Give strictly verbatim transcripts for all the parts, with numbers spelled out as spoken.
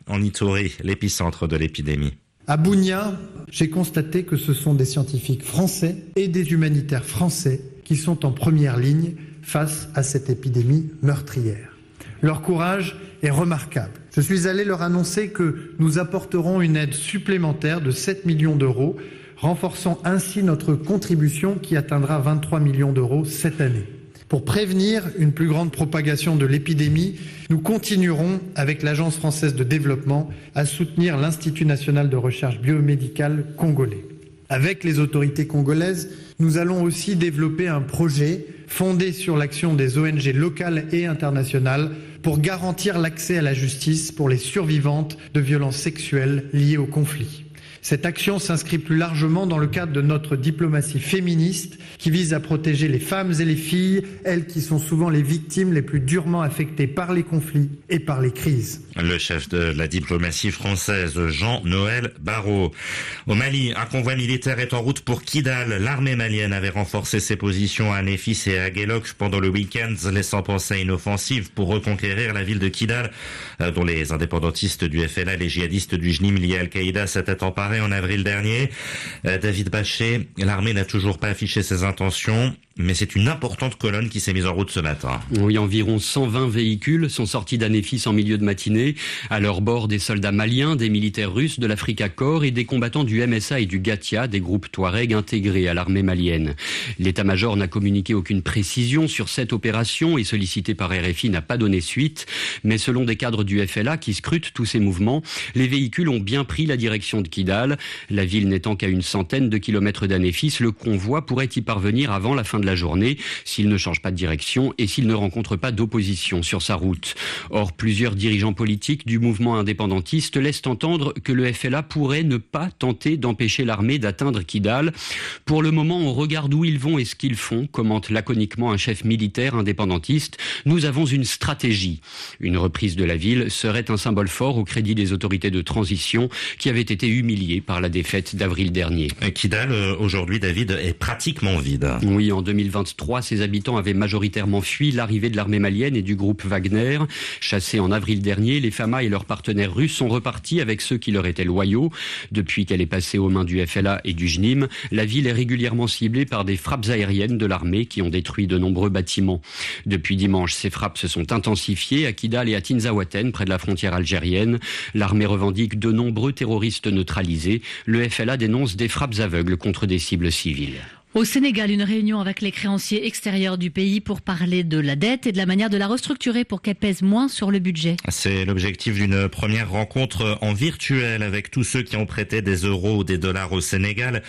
en Ituri, l'épicentre de l'épidémie. À Bunia, j'ai constaté que ce sont des scientifiques français et des humanitaires français qui sont en première ligne face à cette épidémie meurtrière. Leur courage est remarquable. Je suis allé leur annoncer que nous apporterons une aide supplémentaire de sept millions d'euros, renforçant ainsi notre contribution qui atteindra vingt-trois millions d'euros cette année. Pour prévenir une plus grande propagation de l'épidémie, nous continuerons avec l'Agence française de développement à soutenir l'Institut national de recherche biomédicale congolais. Avec les autorités congolaises, nous allons aussi développer un projet fondé sur l'action des O N G locales et internationales pour garantir l'accès à la justice pour les survivantes de violences sexuelles liées au conflit. Cette action s'inscrit plus largement dans le cadre de notre diplomatie féministe qui vise à protéger les femmes et les filles, elles qui sont souvent les victimes les plus durement affectées par les conflits et par les crises. Le chef de la diplomatie française, Jean-Noël Barrot. Au Mali, un convoi militaire est en route pour Kidal. L'armée malienne avait renforcé ses positions à Néfis et à Guelok pendant le week-end, laissant penser à une offensive pour reconquérir la ville de Kidal, dont les indépendantistes du F L A et les djihadistes du J N I M liés à Al-Qaïda s'étaient emparés en avril dernier. David Bachet, l'armée n'a toujours pas affiché ses intentions, mais c'est une importante colonne qui s'est mise en route ce matin. Oui, environ cent vingt véhicules sont sortis d'Anéfis en milieu de matinée. À leur bord, des soldats maliens, des militaires russes, de l'Africa Corps et des combattants du M S A et du Gatia, des groupes Touareg intégrés à l'armée malienne. L'état-major n'a communiqué aucune précision sur cette opération et sollicité par R F I n'a pas donné suite. Mais selon des cadres du F L A qui scrutent tous ces mouvements, les véhicules ont bien pris la direction de Kidal. La ville n'étant qu'à une centaine de kilomètres d'Anéfis, le convoi pourrait y parvenir avant la fin de la journée s'il ne change pas de direction et s'il ne rencontre pas d'opposition sur sa route. Or, plusieurs dirigeants politiques du mouvement indépendantiste laissent entendre que le F L A pourrait ne pas tenter d'empêcher l'armée d'atteindre Kidal. Pour le moment, on regarde où ils vont et ce qu'ils font, commente laconiquement un chef militaire indépendantiste. Nous avons une stratégie. Une reprise de la ville serait un symbole fort au crédit des autorités de transition qui avaient été humiliées par la défaite d'avril dernier. Kidal, aujourd'hui, David, est pratiquement vide. Oui, en deux mille vingt-trois, ses habitants avaient majoritairement fui l'arrivée de l'armée malienne et du groupe Wagner. Chassés en avril dernier, les F A M A et leurs partenaires russes sont repartis avec ceux qui leur étaient loyaux. Depuis qu'elle est passée aux mains du F L A et du J N I M, la ville est régulièrement ciblée par des frappes aériennes de l'armée qui ont détruit de nombreux bâtiments. Depuis dimanche, ces frappes se sont intensifiées à Kidal et à Tinzaouaten, près de la frontière algérienne. L'armée revendique de nombreux terroristes neutralisés. Le F L A dénonce des frappes aveugles contre des cibles civiles. Au Sénégal, une réunion avec les créanciers extérieurs du pays pour parler de la dette et de la manière de la restructurer pour qu'elle pèse moins sur le budget. C'est l'objectif d'une première rencontre en virtuel avec tous ceux qui ont prêté des euros ou des dollars au Sénégal.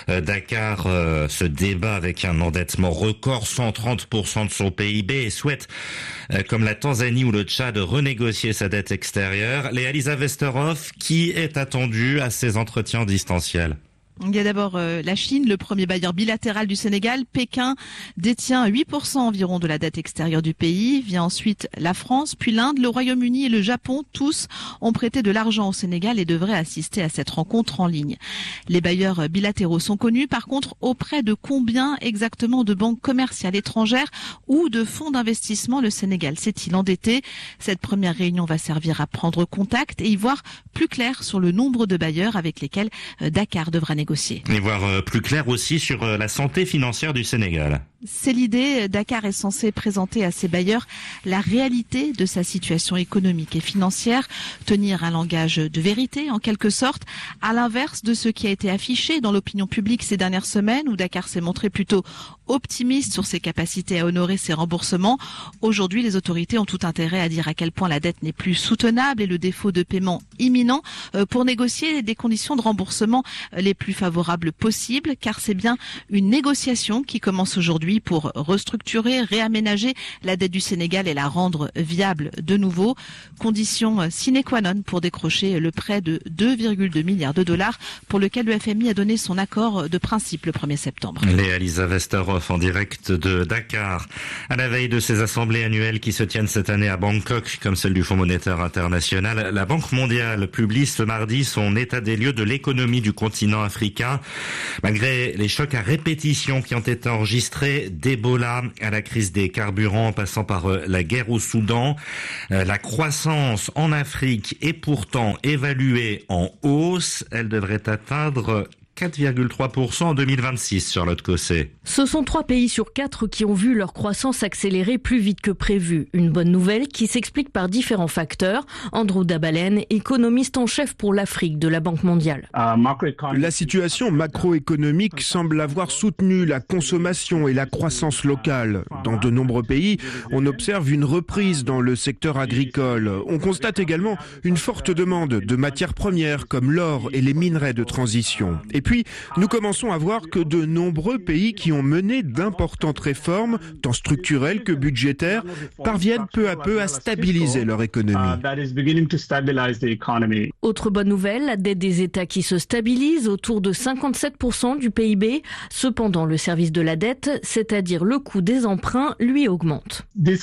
Dakar euh, se débat avec un endettement record, cent trente pour cent de son P I B, et souhaite, euh, comme la Tanzanie ou le Tchad, renégocier sa dette extérieure. Léa Lisa Westerhoff, qui est attendue à ces entretiens distanciels? Il y a d'abord euh, la Chine, le premier bailleur bilatéral du Sénégal. Pékin détient huit pour cent environ de la dette extérieure du pays. Vient ensuite la France, puis l'Inde, le Royaume-Uni et le Japon. Tous ont prêté de l'argent au Sénégal et devraient assister à cette rencontre en ligne. Les bailleurs bilatéraux sont connus. Par contre, auprès de combien exactement de banques commerciales étrangères ou de fonds d'investissement le Sénégal s'est-il endetté? Cette première réunion va servir à prendre contact et y voir plus clair sur le nombre de bailleurs avec lesquels Dakar devra négocier. Et voir plus clair aussi sur la santé financière du Sénégal. C'est l'idée. Dakar est censé présenter à ses bailleurs la réalité de sa situation économique et financière, tenir un langage de vérité en quelque sorte, à l'inverse de ce qui a été affiché dans l'opinion publique ces dernières semaines où Dakar s'est montré plutôt optimiste sur ses capacités à honorer ses remboursements. Aujourd'hui, les autorités ont tout intérêt à dire à quel point la dette n'est plus soutenable et le défaut de paiement imminent pour négocier des conditions de remboursement les plus favorables possibles, car c'est bien une négociation qui commence aujourd'hui pour restructurer, réaménager la dette du Sénégal et la rendre viable de nouveau. Condition sine qua non pour décrocher le prêt de deux virgule deux milliards de dollars pour lequel le F M I a donné son accord de principe le premier septembre. Léa Lisa Westerhoff en direct de Dakar. À la veille de ces assemblées annuelles qui se tiennent cette année à Bangkok, comme celle du Fonds monétaire international, la Banque mondiale publie ce mardi son état des lieux de l'économie du continent africain. Malgré les chocs à répétition qui ont été enregistrés, parler d'Ebola à la crise des carburants en passant par la guerre au Soudan. La croissance en Afrique est pourtant évaluée en hausse. Elle devrait atteindre quatre virgule trois pour cent en deux mille vingt-six, Charlotte Cosset. Ce sont trois pays sur quatre qui ont vu leur croissance accélérer plus vite que prévu. Une bonne nouvelle qui s'explique par différents facteurs. Andrew Dabalen, économiste en chef pour l'Afrique de la Banque mondiale. La situation macroéconomique semble avoir soutenu la consommation et la croissance locale. Dans de nombreux pays, on observe une reprise dans le secteur agricole. On constate également une forte demande de matières premières comme l'or et les minerais de transition. Et puis, nous commençons à voir que de nombreux pays qui ont mené d'importantes réformes, tant structurelles que budgétaires, parviennent peu à peu à stabiliser leur économie. Autre bonne nouvelle, la dette des États qui se stabilise autour de cinquante-sept pour cent du P I B. Cependant, le service de la dette, c'est-à-dire le coût des emprunts, lui augmente.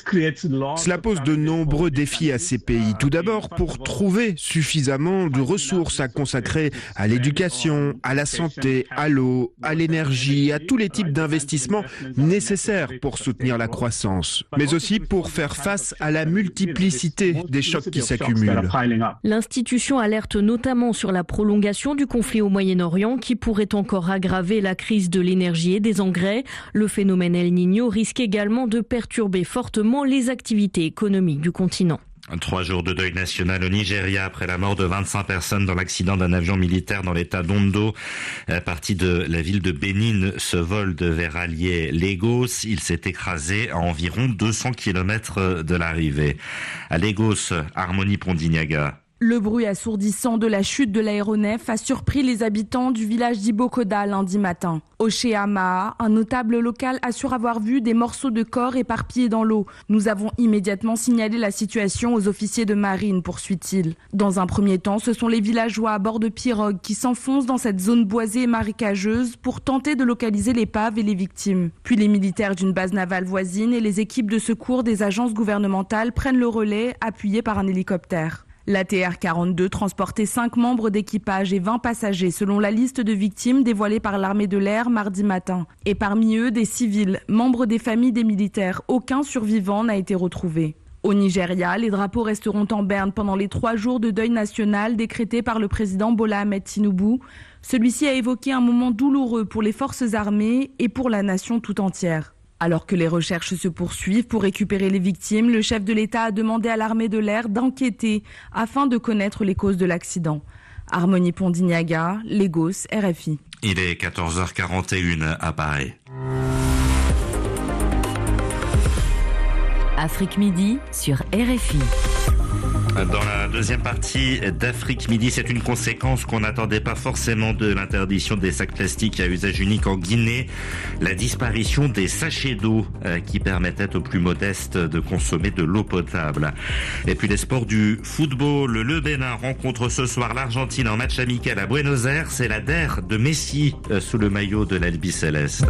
Cela pose de nombreux défis à ces pays. Tout d'abord, pour trouver suffisamment de ressources à consacrer à l'éducation, à la santé, à l'eau, à l'énergie, à tous les types d'investissements nécessaires pour soutenir la croissance, mais aussi pour faire face à la multiplicité des chocs qui s'accumulent. L'institution alerte notamment sur la prolongation du conflit au Moyen-Orient qui pourrait encore aggraver la crise de l'énergie et des engrais. Le phénomène El Niño risque également de perturber fortement les activités économiques du continent. Trois jours de deuil national au Nigeria après la mort de vingt-cinq personnes dans l'accident d'un avion militaire dans l'état d'Ondo. Parti de la ville de Bénin, ce vol devait rallier Lagos. Il s'est écrasé à environ deux cents kilomètres de l'arrivée. À Lagos, Harmonie Pondignaga. Le bruit assourdissant de la chute de l'aéronef a surpris les habitants du village d'Ibokoda lundi matin. Oshé Amaa, un notable local, assure avoir vu des morceaux de corps éparpillés dans l'eau. Nous avons immédiatement signalé la situation aux officiers de marine, poursuit-il. Dans un premier temps, ce sont les villageois à bord de pirogues qui s'enfoncent dans cette zone boisée et marécageuse pour tenter de localiser l'épave et les victimes. Puis les militaires d'une base navale voisine et les équipes de secours des agences gouvernementales prennent le relais, appuyés par un hélicoptère. L'A T R quarante-deux transportait cinq membres d'équipage et vingt passagers selon la liste de victimes dévoilée par l'armée de l'air mardi matin. Et parmi eux, des civils, membres des familles des militaires. Aucun survivant n'a été retrouvé. Au Nigeria, les drapeaux resteront en berne pendant les trois jours de deuil national décrétés par le président Bola Ahmed Tinubu. Celui-ci a évoqué un moment douloureux pour les forces armées et pour la nation tout entière. Alors que les recherches se poursuivent pour récupérer les victimes, le chef de l'État a demandé à l'armée de l'air d'enquêter afin de connaître les causes de l'accident. Harmonie Pondignaga, Lagos, R F I. Il est quatorze heures quarante et une à Paris. Afrique Midi sur R F I. Dans la deuxième partie d'Afrique Midi, c'est une conséquence qu'on n'attendait pas forcément de l'interdiction des sacs plastiques à usage unique en Guinée, la disparition des sachets d'eau qui permettaient aux plus modestes de consommer de l'eau potable. Et puis les sports du football, le Bénin rencontre ce soir l'Argentine en match amical à Buenos Aires. C'est la D E R de Messi sous le maillot de l'Albi Céleste.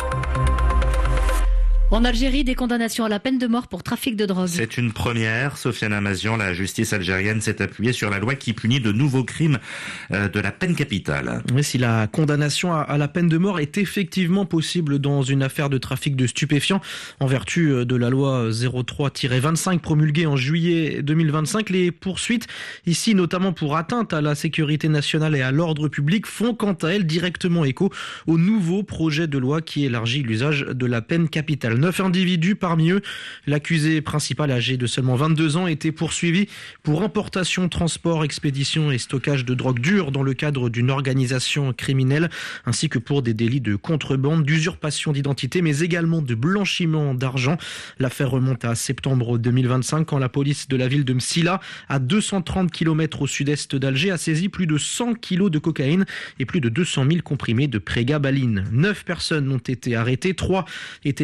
En Algérie, des condamnations à la peine de mort pour trafic de drogue. C'est une première. Sofiane Amazian, la justice algérienne s'est appuyée sur la loi qui punit de nouveaux crimes euh, de la peine capitale. Mais si la condamnation à, à la peine de mort est effectivement possible dans une affaire de trafic de stupéfiants, en vertu de la loi zéro trois vingt-cinq promulguée en juillet deux mille vingt-cinq, les poursuites, ici notamment pour atteinte à la sécurité nationale et à l'ordre public, font quant à elles directement écho au nouveau projet de loi qui élargit l'usage de la peine capitale. Neuf individus, parmi eux, l'accusé principal âgé de seulement vingt-deux ans, était poursuivi pour importation, transport, expédition et stockage de drogue dure dans le cadre d'une organisation criminelle, ainsi que pour des délits de contrebande, d'usurpation d'identité, mais également de blanchiment d'argent. L'affaire remonte à septembre deux mille vingt-cinq, quand la police de la ville de Msila, à deux cent trente kilomètres au sud-est d'Alger, a saisi plus de cent kilos de cocaïne et plus de deux cent mille comprimés de prégabaline. Neuf personnes ont été arrêtées, trois étaient présentes ce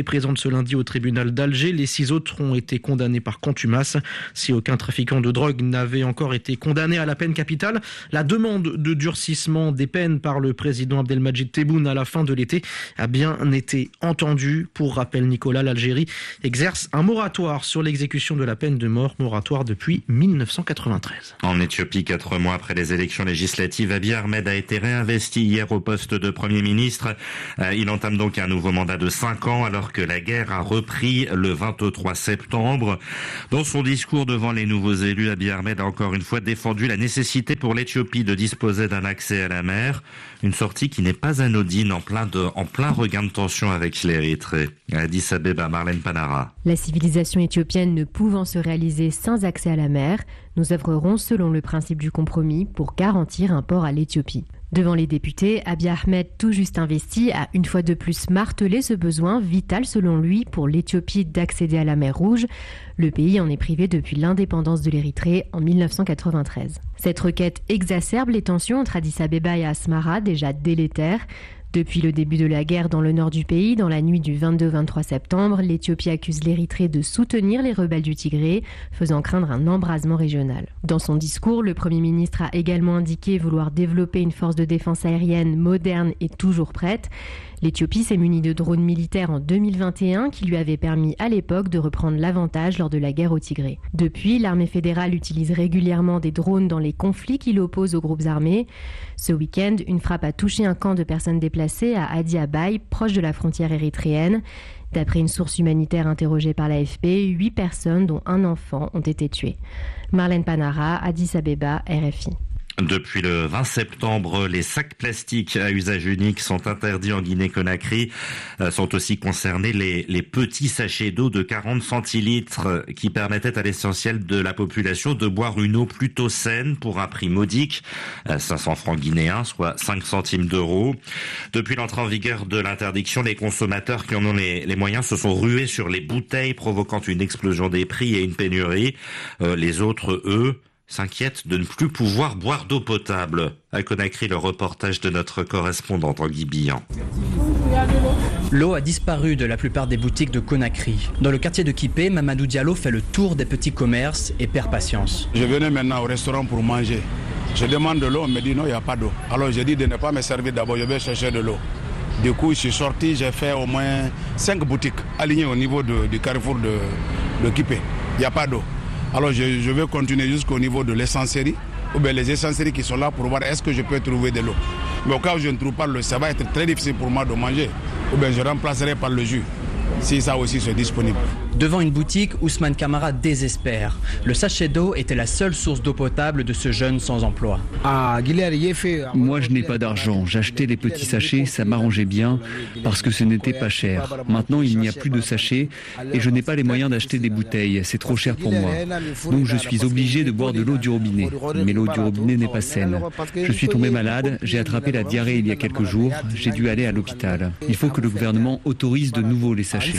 ce lundi au tribunal d'Alger. Les six autres ont été condamnés par contumace. Si aucun trafiquant de drogue n'avait encore été condamné à la peine capitale, la demande de durcissement des peines par le président Abdelmadjid Tebboune à la fin de l'été a bien été entendue. Pour rappel, Nicolas, l'Algérie exerce un moratoire sur l'exécution de la peine de mort, moratoire depuis mille neuf cent quatre-vingt-treize. En Éthiopie, quatre mois après les élections législatives, Abiy Ahmed a été réinvesti hier au poste de Premier ministre. Il entame donc un nouveau mandat de cinq ans alors que la guerre a repris le vingt-trois septembre. Dans son discours devant les nouveaux élus, Abiy Ahmed a encore une fois défendu la nécessité pour l'Éthiopie de disposer d'un accès à la mer. Une sortie qui n'est pas anodine en plein, de, en plein regain de tension avec l'Érythrée. Addis Abeba, Marlène Panara. La civilisation éthiopienne ne pouvant se réaliser sans accès à la mer, nous œuvrerons selon le principe du compromis pour garantir un port à l'Éthiopie. Devant les députés, Abiy Ahmed, tout juste investi, a une fois de plus martelé ce besoin vital selon lui pour l'Éthiopie d'accéder à la mer Rouge. Le pays en est privé depuis l'indépendance de l'Érythrée en mille neuf cent quatre-vingt-treize. Cette requête exacerbe les tensions entre Addis Abeba et Asmara, déjà délétères. Depuis le début de la guerre dans le nord du pays, dans la nuit du vingt-deux vingt-trois septembre, l'Éthiopie accuse l'Érythrée de soutenir les rebelles du Tigré, faisant craindre un embrasement régional. Dans son discours, le Premier ministre a également indiqué vouloir développer une force de défense aérienne moderne et toujours prête. L'Éthiopie s'est munie de drones militaires en deux mille vingt et un qui lui avaient permis à l'époque de reprendre l'avantage lors de la guerre au Tigré. Depuis, l'armée fédérale utilise régulièrement des drones dans les conflits qui l'opposent aux groupes armés. Ce week-end, une frappe a touché un camp de personnes déplacées à Addis Abeba, proche de la frontière érythréenne. D'après une source humanitaire interrogée par l'A F P, huit personnes, dont un enfant, ont été tuées. Marlène Panara, Addis Abeba, R F I. Depuis le vingt septembre, les sacs plastiques à usage unique sont interdits en Guinée-Conakry. Euh, sont aussi concernés les, les petits sachets d'eau de quarante centilitres qui permettaient à l'essentiel de la population de boire une eau plutôt saine pour un prix modique, euh, cinq cents francs guinéens, soit cinq centimes d'euros. Depuis l'entrée en vigueur de l'interdiction, les consommateurs qui en ont les, les moyens se sont rués sur les bouteilles, provoquant une explosion des prix et une pénurie. Euh, les autres, eux, s'inquiètent de ne plus pouvoir boire d'eau potable. À Conakry, le reportage de notre correspondant Tanguy Billan. L'eau a disparu de la plupart des boutiques de Conakry. Dans le quartier de Kipé, Mamadou Diallo fait le tour des petits commerces et perd patience. Je venais maintenant au restaurant pour manger. Je demande de l'eau, on me dit non, il n'y a pas d'eau. Alors j'ai dit de ne pas me servir d'abord, je vais chercher de l'eau. Du coup, je suis sorti, j'ai fait au moins cinq boutiques alignées au niveau de, du carrefour de, de Kipé. Il n'y a pas d'eau. Alors je, je vais continuer jusqu'au niveau de l'essencerie, ou bien les essenceries qui sont là pour voir est-ce que je peux trouver de l'eau. Mais au cas où je ne trouve pas l'eau, ça va être très difficile pour moi de manger, ou bien je remplacerai par le jus, si ça aussi c'est disponible. Devant une boutique, Ousmane Kamara désespère. Le sachet d'eau était la seule source d'eau potable de ce jeune sans emploi. Moi, je n'ai pas d'argent. J'achetais les petits sachets, ça m'arrangeait bien parce que ce n'était pas cher. Maintenant, il n'y a plus de sachets et je n'ai pas les moyens d'acheter des bouteilles. C'est trop cher pour moi. Donc, je suis obligé de boire de l'eau du robinet. Mais l'eau du robinet n'est pas saine. Je suis tombé malade, j'ai attrapé la diarrhée il y a quelques jours. J'ai dû aller à l'hôpital. Il faut que le gouvernement autorise de nouveau les sachets.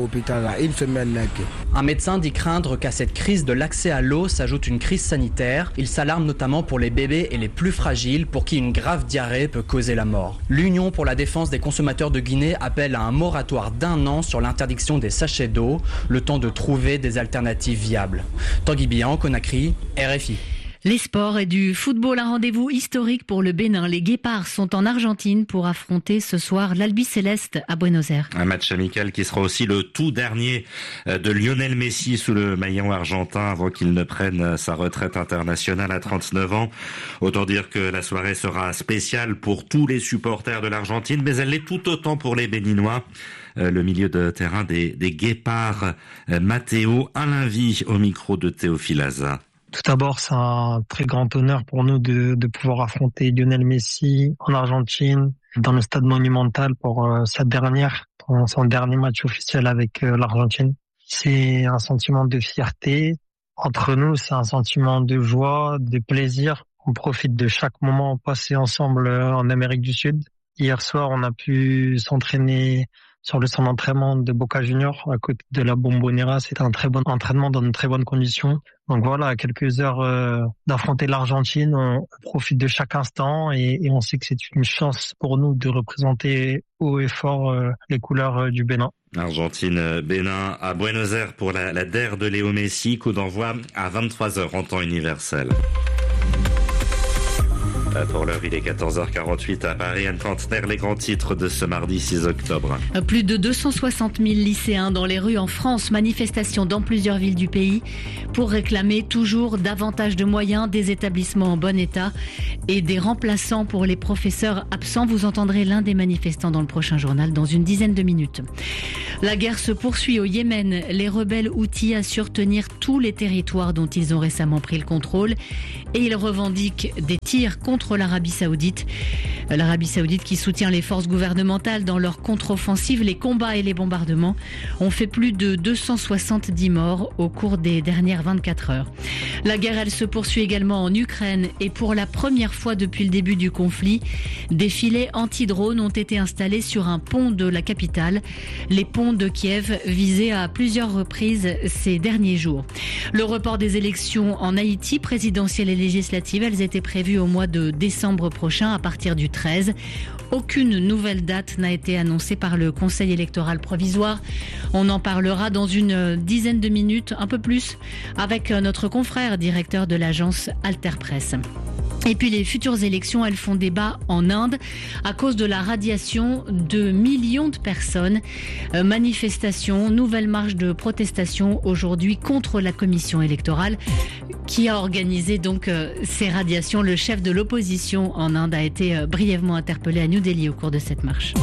Un médecin dit craindre qu'à cette crise de l'accès à l'eau s'ajoute une crise sanitaire. Il s'alarme notamment pour les bébés et les plus fragiles pour qui une grave diarrhée peut causer la mort. L'Union pour la défense des consommateurs de Guinée appelle à un moratoire d'un an sur l'interdiction des sachets d'eau, le temps de trouver des alternatives viables. Tanguy Billan, Conakry, R F I. Les sports et du football, un rendez-vous historique pour le Bénin. Les Guépards sont en Argentine pour affronter ce soir l'Albiceleste à Buenos Aires. Un match amical qui sera aussi le tout dernier de Lionel Messi sous le maillot argentin avant qu'il ne prenne sa retraite internationale à trente-neuf ans. Autant dire que la soirée sera spéciale pour tous les supporters de l'Argentine, mais elle l'est tout autant pour les Béninois. Le milieu de terrain des, des Guépards, Matteo Alainvi au micro de Théophile Aza. Tout d'abord, c'est un très grand honneur pour nous de, de pouvoir affronter Lionel Messi en Argentine, dans le stade monumental pour euh, sa dernière, pour son dernier match officiel avec euh, l'Argentine. C'est un sentiment de fierté. Entre nous, c'est un sentiment de joie, de plaisir. On profite de chaque moment passé ensemble en Amérique du Sud. Hier soir, on a pu s'entraîner sur le centre d'entraînement de Boca Juniors, à côté de la Bombonera. C'était un très bon entraînement dans de très bonnes conditions. Donc voilà, à quelques heures euh, d'affronter l'Argentine, on profite de chaque instant et, et on sait que c'est une chance pour nous de représenter haut et fort euh, les couleurs euh, du Bénin. Argentine-Bénin à Buenos Aires pour la, la D E R de Léo Messi, coup d'envoi à vingt-trois heures en temps universel. Pour l'heure, il est quatorze heures quarante-huit à Paris. Anne Kantner, les grands titres de ce mardi six octobre. Plus de deux cent soixante mille lycéens dans les rues en France. Manifestation dans plusieurs villes du pays pour réclamer toujours davantage de moyens, des établissements en bon état et des remplaçants pour les professeurs absents. Vous entendrez l'un des manifestants dans le prochain journal dans une dizaine de minutes. La guerre se poursuit au Yémen. Les rebelles houthis assurent tenir tous les territoires dont ils ont récemment pris le contrôle et ils revendiquent des tirs contre l'Arabie Saoudite. L'Arabie Saoudite qui soutient les forces gouvernementales dans leur contre-offensive. Les combats et les bombardements ont fait plus de deux cent soixante-dix morts au cours des dernières vingt-quatre heures. La guerre, elle se poursuit également en Ukraine et pour la première fois depuis le début du conflit, des filets anti-drones ont été installés sur un pont de la capitale. Les ponts de Kiev visés à plusieurs reprises ces derniers jours. Le report des élections en Haïti, présidentielles et législatives, elles étaient prévues au mois de décembre prochain à partir du treize. Aucune nouvelle date n'a été annoncée par le Conseil électoral provisoire. On en parlera dans une dizaine de minutes, un peu plus, avec notre confrère directeur de l'agence Alterpresse. Et puis les futures élections, elles font débat en Inde à cause de la radiation de millions de personnes. Euh, manifestations, nouvelle marche de protestation aujourd'hui contre la commission électorale qui a organisé donc euh, ces radiations. Le chef de l'opposition en Inde a été euh, brièvement interpellé à New Delhi au cours de cette marche.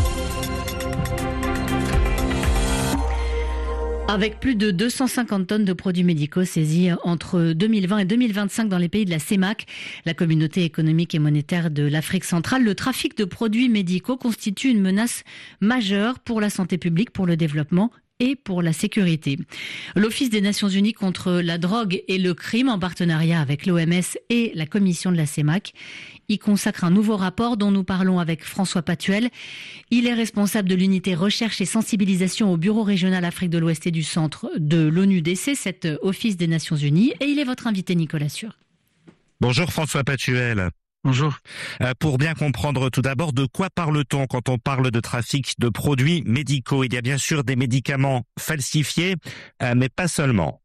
Avec plus de deux cent cinquante tonnes de produits médicaux saisis entre deux mille vingt et deux mille vingt-cinq dans les pays de la CEMAC, la communauté économique et monétaire de l'Afrique centrale, le trafic de produits médicaux constitue une menace majeure pour la santé publique, pour le développement et pour la sécurité. L'Office des Nations Unies contre la drogue et le crime, en partenariat avec l'O M S et la commission de la CEMAC, y consacre un nouveau rapport dont nous parlons avec François Patuel. Il est responsable de l'unité recherche et sensibilisation au Bureau régional Afrique de l'Ouest et du Centre de l'ONU D C, cet Office des Nations Unies, et il est votre invité, Nicolas Sûr. Bonjour François Patuel. Bonjour. Euh, pour bien comprendre tout d'abord, de quoi parle-t-on quand on parle de trafic de produits médicaux? Il y a bien sûr des médicaments falsifiés, euh, mais pas seulement.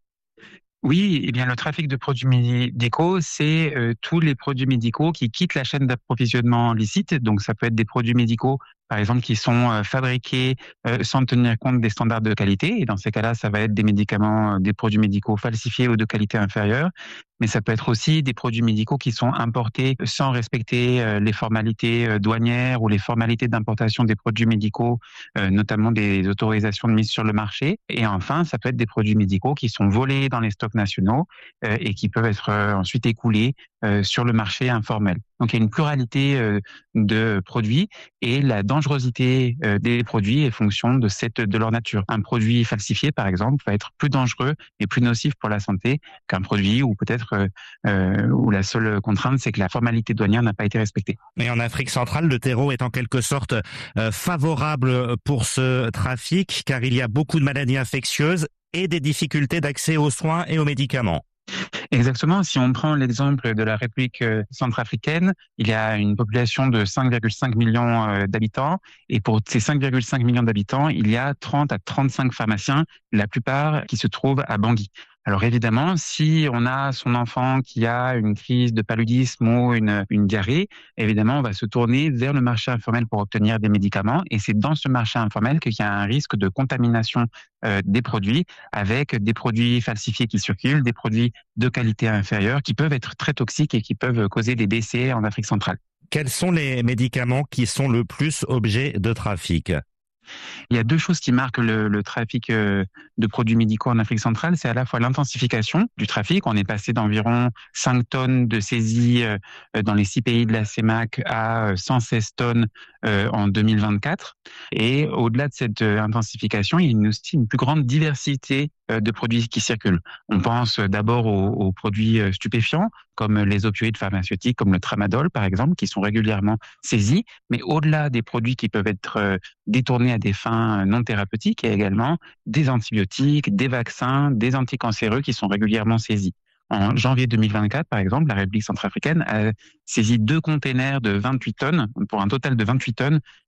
Oui, eh bien le trafic de produits médicaux, c'est euh, tous les produits médicaux qui quittent la chaîne d'approvisionnement licite. Donc ça peut être des produits médicaux, par exemple, qui sont euh, fabriqués euh, sans tenir compte des standards de qualité. Et dans ces cas-là, ça va être des médicaments, euh, des produits médicaux falsifiés ou de qualité inférieure. Mais ça peut être aussi des produits médicaux qui sont importés sans respecter euh, les formalités euh, douanières ou les formalités d'importation des produits médicaux, euh, notamment des autorisations de mise sur le marché. Et enfin, ça peut être des produits médicaux qui sont volés dans les stocks nationaux euh, et qui peuvent être euh, ensuite écoulés euh, sur le marché informel. Donc il y a une pluralité euh, de produits et la dangerosité euh, des produits est fonction de cette de leur nature. Un produit falsifié, par exemple, va être plus dangereux et plus nocif pour la santé qu'un produit où peut-être euh, euh, où la seule contrainte c'est que la formalité douanière n'a pas été respectée. Et en Afrique centrale, le terreau est en quelque sorte euh, favorable pour ce trafic car il y a beaucoup de maladies infectieuses et des difficultés d'accès aux soins et aux médicaments. Exactement. Si on prend l'exemple de la République centrafricaine, il y a une population de cinq virgule cinq millions d'habitants. Et pour ces cinq virgule cinq millions d'habitants, il y a trente à trente-cinq pharmaciens, la plupart qui se trouvent à Bangui. Alors évidemment, si on a son enfant qui a une crise de paludisme ou une, une diarrhée, évidemment, on va se tourner vers le marché informel pour obtenir des médicaments. Et c'est dans ce marché informel qu'il y a un risque de contamination euh, des produits avec des produits falsifiés qui circulent, des produits de qualité inférieure qui peuvent être très toxiques et qui peuvent causer des décès en Afrique centrale. Quels sont les médicaments qui sont le plus objet de trafic ? Il y a deux choses qui marquent le, le trafic euh, de produits médicaux en Afrique centrale. C'est à la fois l'intensification du trafic. On est passé d'environ cinq tonnes de saisie euh, dans les six pays de la CEMAC à cent seize tonnes euh, en deux mille vingt-quatre. Et au-delà de cette euh, intensification, il y a aussi une plus grande diversité euh, de produits qui circulent. On pense d'abord aux, aux produits stupéfiants, comme les opioïdes pharmaceutiques, comme le tramadol par exemple, qui sont régulièrement saisis. Mais au-delà des produits qui peuvent être euh, détournés à des fins non thérapeutiques, il y a également des antibiotiques, des vaccins, des anticancéreux qui sont régulièrement saisis. En janvier deux mille vingt-quatre, par exemple, la République centrafricaine a saisi deux containers de vingt-huit tonnes, pour un total de vingt-huit tonnes,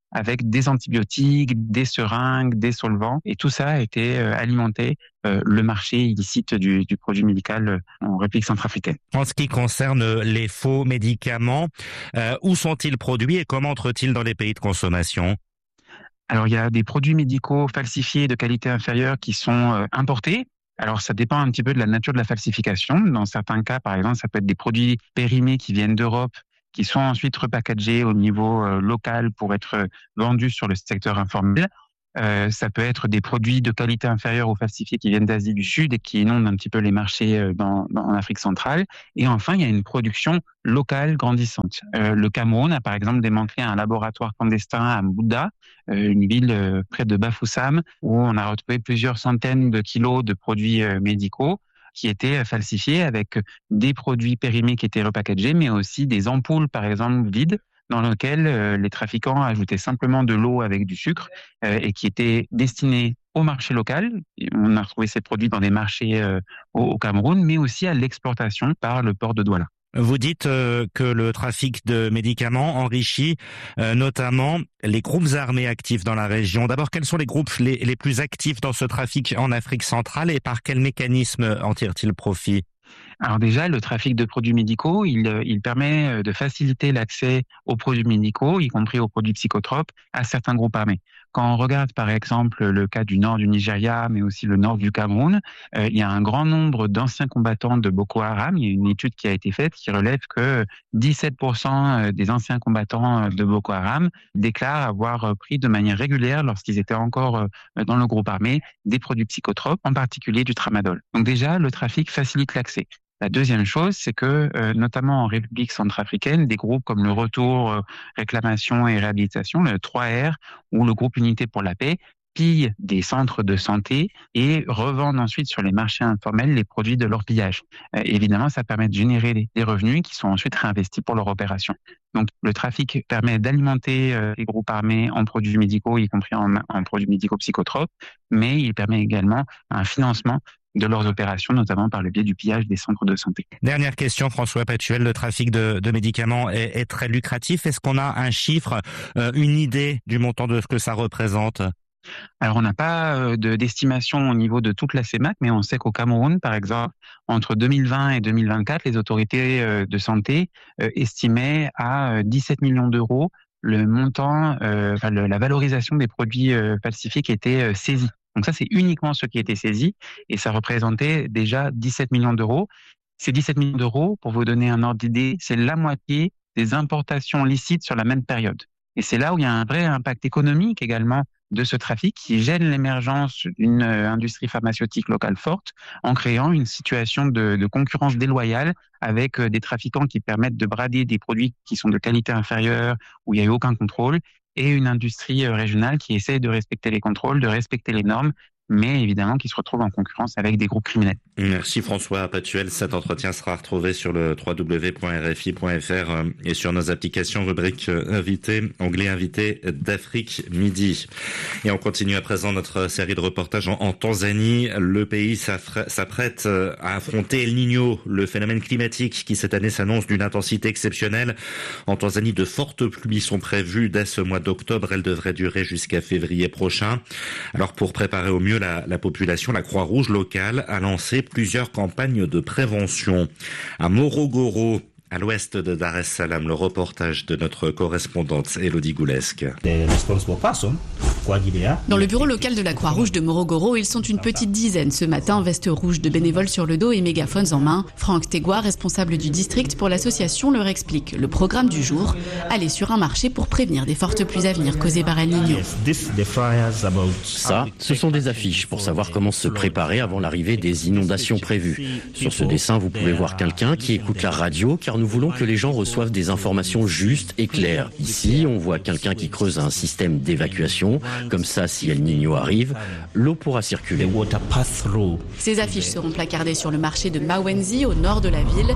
avec des antibiotiques, des seringues, des solvants. Et tout ça a été euh, alimenté euh, le marché illicite du, du produit médical en République centrafricaine. En ce qui concerne les faux médicaments, euh, où sont-ils produits et comment entrent-ils dans les pays de consommation ? Alors, il y a des produits médicaux falsifiés de qualité inférieure qui sont euh, importés. Alors, ça dépend un petit peu de la nature de la falsification. Dans certains cas, par exemple, ça peut être des produits périmés qui viennent d'Europe, qui sont ensuite repackagés au niveau euh, local pour être euh, vendus sur le secteur informel. Euh, ça peut être des produits de qualité inférieure aux falsifiés qui viennent d'Asie du Sud et qui inondent un petit peu les marchés euh, dans, dans, en Afrique centrale. Et enfin, il y a une production locale grandissante. Euh, le Cameroun a par exemple démantelé un laboratoire clandestin à Mbouda, euh, une ville euh, près de Bafoussam, où on a retrouvé plusieurs centaines de kilos de produits euh, médicaux qui étaient falsifiés avec des produits périmés qui étaient repackagés, mais aussi des ampoules, par exemple, vides, dans lesquelles euh, les trafiquants ajoutaient simplement de l'eau avec du sucre euh, et qui étaient destinés au marché local. Et on a retrouvé ces produits dans des marchés euh, au, au Cameroun, mais aussi à l'exportation par le port de Douala. Vous dites euh, que le trafic de médicaments enrichit euh, notamment les groupes armés actifs dans la région. D'abord, quels sont les groupes les, les plus actifs dans ce trafic en Afrique centrale et par quel mécanisme en tirent-ils profit ? Alors déjà, le trafic de produits médicaux, il, il permet de faciliter l'accès aux produits médicaux, y compris aux produits psychotropes, à certains groupes armés. Quand on regarde par exemple le cas du nord du Nigeria, mais aussi le nord du Cameroun, euh, il y a un grand nombre d'anciens combattants de Boko Haram. Il y a une étude qui a été faite qui relève que dix-sept pour cent des anciens combattants de Boko Haram déclarent avoir pris de manière régulière, lorsqu'ils étaient encore dans le groupe armé, des produits psychotropes, en particulier du tramadol. Donc déjà, le trafic facilite l'accès. La deuxième chose, c'est que, euh, notamment en République centrafricaine, des groupes comme le Retour, euh, Réclamation et Réhabilitation, le trois R, ou le groupe Unité pour la Paix, pillent des centres de santé et revendent ensuite sur les marchés informels les produits de leur pillage. Euh, évidemment, ça permet de générer des revenus qui sont ensuite réinvestis pour leur opération. Donc, le trafic permet d'alimenter euh, les groupes armés en produits médicaux, y compris en, en produits médicaux psychotropes, mais il permet également un financement de leurs opérations, notamment par le biais du pillage des centres de santé. Dernière question, François Patuel, le trafic de, de médicaments est, est très lucratif. Est-ce qu'on a un chiffre, euh, une idée du montant de ce que ça représente ? Alors, on n'a pas euh, de, d'estimation au niveau de toute la CEMAC, mais on sait qu'au Cameroun, par exemple, entre deux mille vingt et deux mille vingt-quatre, les autorités euh, de santé euh, estimaient à euh, dix-sept millions d'euros le montant, euh, enfin, le, la valorisation des produits euh, falsifiés qui étaient euh, saisis. Donc ça, c'est uniquement ce qui était saisi et ça représentait déjà dix-sept millions d'euros. Ces dix-sept millions d'euros, pour vous donner un ordre d'idée, c'est la moitié des importations licites sur la même période. Et c'est là où il y a un vrai impact économique également de ce trafic qui gêne l'émergence d'une industrie pharmaceutique locale forte en créant une situation de, de concurrence déloyale avec des trafiquants qui permettent de brader des produits qui sont de qualité inférieure, où il n'y a eu aucun contrôle, et une industrie régionale qui essaie de respecter les contrôles, de respecter les normes, mais évidemment qui se retrouve en concurrence avec des groupes criminels. Merci François Patuel. Cet entretien sera retrouvé sur le w w w point r f i point f r et sur nos applications rubrique invité, onglet invité d'Afrique Midi. Et on continue à présent notre série de reportages en, en Tanzanie. Le pays s'apprête à affronter El Niño, le phénomène climatique qui cette année s'annonce d'une intensité exceptionnelle. En Tanzanie, de fortes pluies sont prévues dès ce mois d'octobre. Elles devraient durer jusqu'à février prochain. Alors pour préparer au mieux la, la population, la Croix-Rouge locale a lancé plusieurs campagnes de prévention. À Morogoro, à l'ouest de Dar es Salaam, le reportage de notre correspondante Elodie Goulesque. Dans le bureau local de la Croix-Rouge de Morogoro, ils sont une petite dizaine ce matin, veste rouge de bénévoles sur le dos et mégaphones en main. Franck Tegua, responsable du district pour l'association, leur explique le programme du jour, aller sur un marché pour prévenir des fortes pluies à venir causées par El Niño. Ça, ce sont des affiches pour savoir comment se préparer avant l'arrivée des inondations prévues. Sur ce dessin, vous pouvez voir quelqu'un qui écoute la radio, car nous voulons que les gens reçoivent des informations justes et claires. Ici, on voit quelqu'un qui creuse un système d'évacuation. Comme ça, si El Niño arrive, l'eau pourra circuler. Ces affiches seront placardées sur le marché de Mawenzi, au nord de la ville.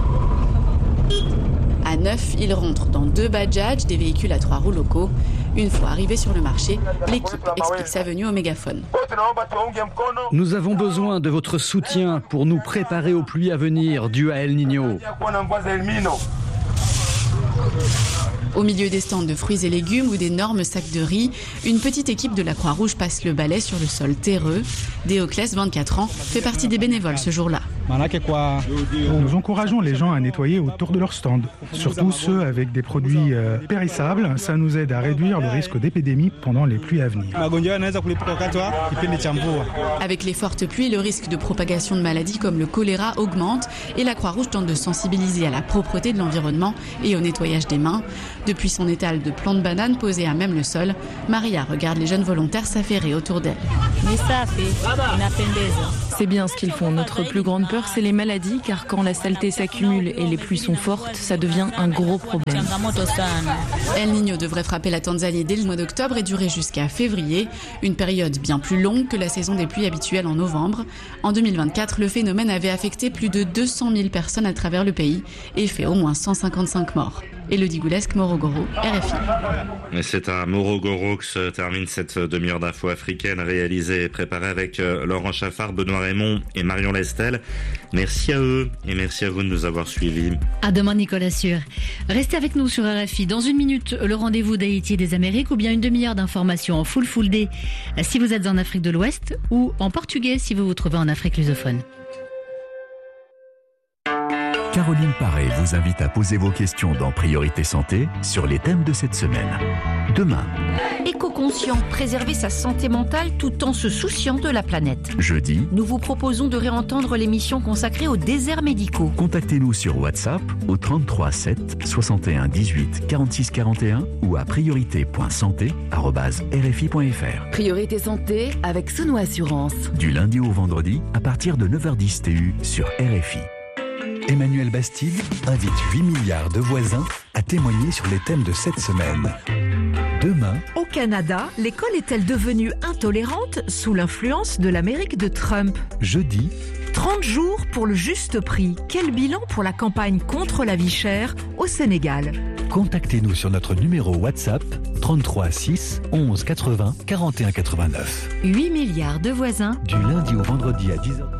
À neuf, ils rentrent dans deux Bajaj, des véhicules à trois roues locaux. Une fois arrivés sur le marché, l'équipe explique sa venue au mégaphone. Nous avons besoin de votre soutien pour nous préparer aux pluies à venir dues à El Niño. Au milieu des stands de fruits et légumes ou d'énormes sacs de riz, une petite équipe de la Croix-Rouge passe le balai sur le sol terreux. Déoclès, vingt-quatre ans, fait partie des bénévoles ce jour-là. Nous encourageons les gens à nettoyer autour de leur stand, surtout ceux avec des produits euh, périssables. Ça nous aide à réduire le risque d'épidémie pendant les pluies à venir. Avec les fortes pluies, le risque de propagation de maladies comme le choléra augmente et la Croix-Rouge tente de sensibiliser à la propreté de l'environnement et au nettoyage des mains. Depuis son étal de plants de bananes posés à même le sol, Maria regarde les jeunes volontaires s'affairer autour d'elle. C'est bien ce qu'ils font. Notre plus grande peur, c'est les maladies, car quand la saleté s'accumule et les pluies sont fortes, ça devient un gros problème. El Niño devrait frapper la Tanzanie dès le mois d'octobre et durer jusqu'à février, une période bien plus longue que la saison des pluies habituelle en novembre. En deux mille vingt-quatre, le phénomène avait affecté plus de deux cent mille personnes à travers le pays et fait au moins cent cinquante-cinq morts. Élodie Goulesque, Morogoro, R F I. Et c'est à Morogoro que se termine cette demi-heure d'info africaine réalisée et préparée avec Laurent Chaffard, Benoît Raymond et Marion Lestel. Merci à eux et merci à vous de nous avoir suivis. À demain, Nicolas Sûr. Restez avec nous sur R F I. Dans une minute, le rendez-vous d'Haïti et des Amériques ou bien une demi-heure d'information en full full day si vous êtes en Afrique de l'Ouest ou en portugais si vous vous trouvez en Afrique lusophone. Caroline Paré vous invite à poser vos questions dans Priorité Santé sur les thèmes de cette semaine. Demain. Éco-conscient, préserver sa santé mentale tout en se souciant de la planète. Jeudi. Nous vous proposons de réentendre l'émission consacrée aux déserts médicaux. Contactez-nous sur WhatsApp au trente-trois sept soixante et un dix-huit quarante-six quarante et un ou à priorité point santé arobase r f i point f r. Priorité Santé avec Souno Assurance. Du lundi au vendredi à partir de neuf heures dix T U sur R F I. Emmanuel Bastide invite huit milliards de voisins à témoigner sur les thèmes de cette semaine. Demain. Au Canada, l'école est-elle devenue intolérante sous l'influence de l'Amérique de Trump ? Jeudi. trente jours pour le juste prix. Quel bilan pour la campagne contre la vie chère au Sénégal ? Contactez-nous sur notre numéro WhatsApp trente-trois six onze quatre-vingts quarante et un quatre-vingt-neuf. huit milliards de voisins. Du lundi au vendredi à dix heures.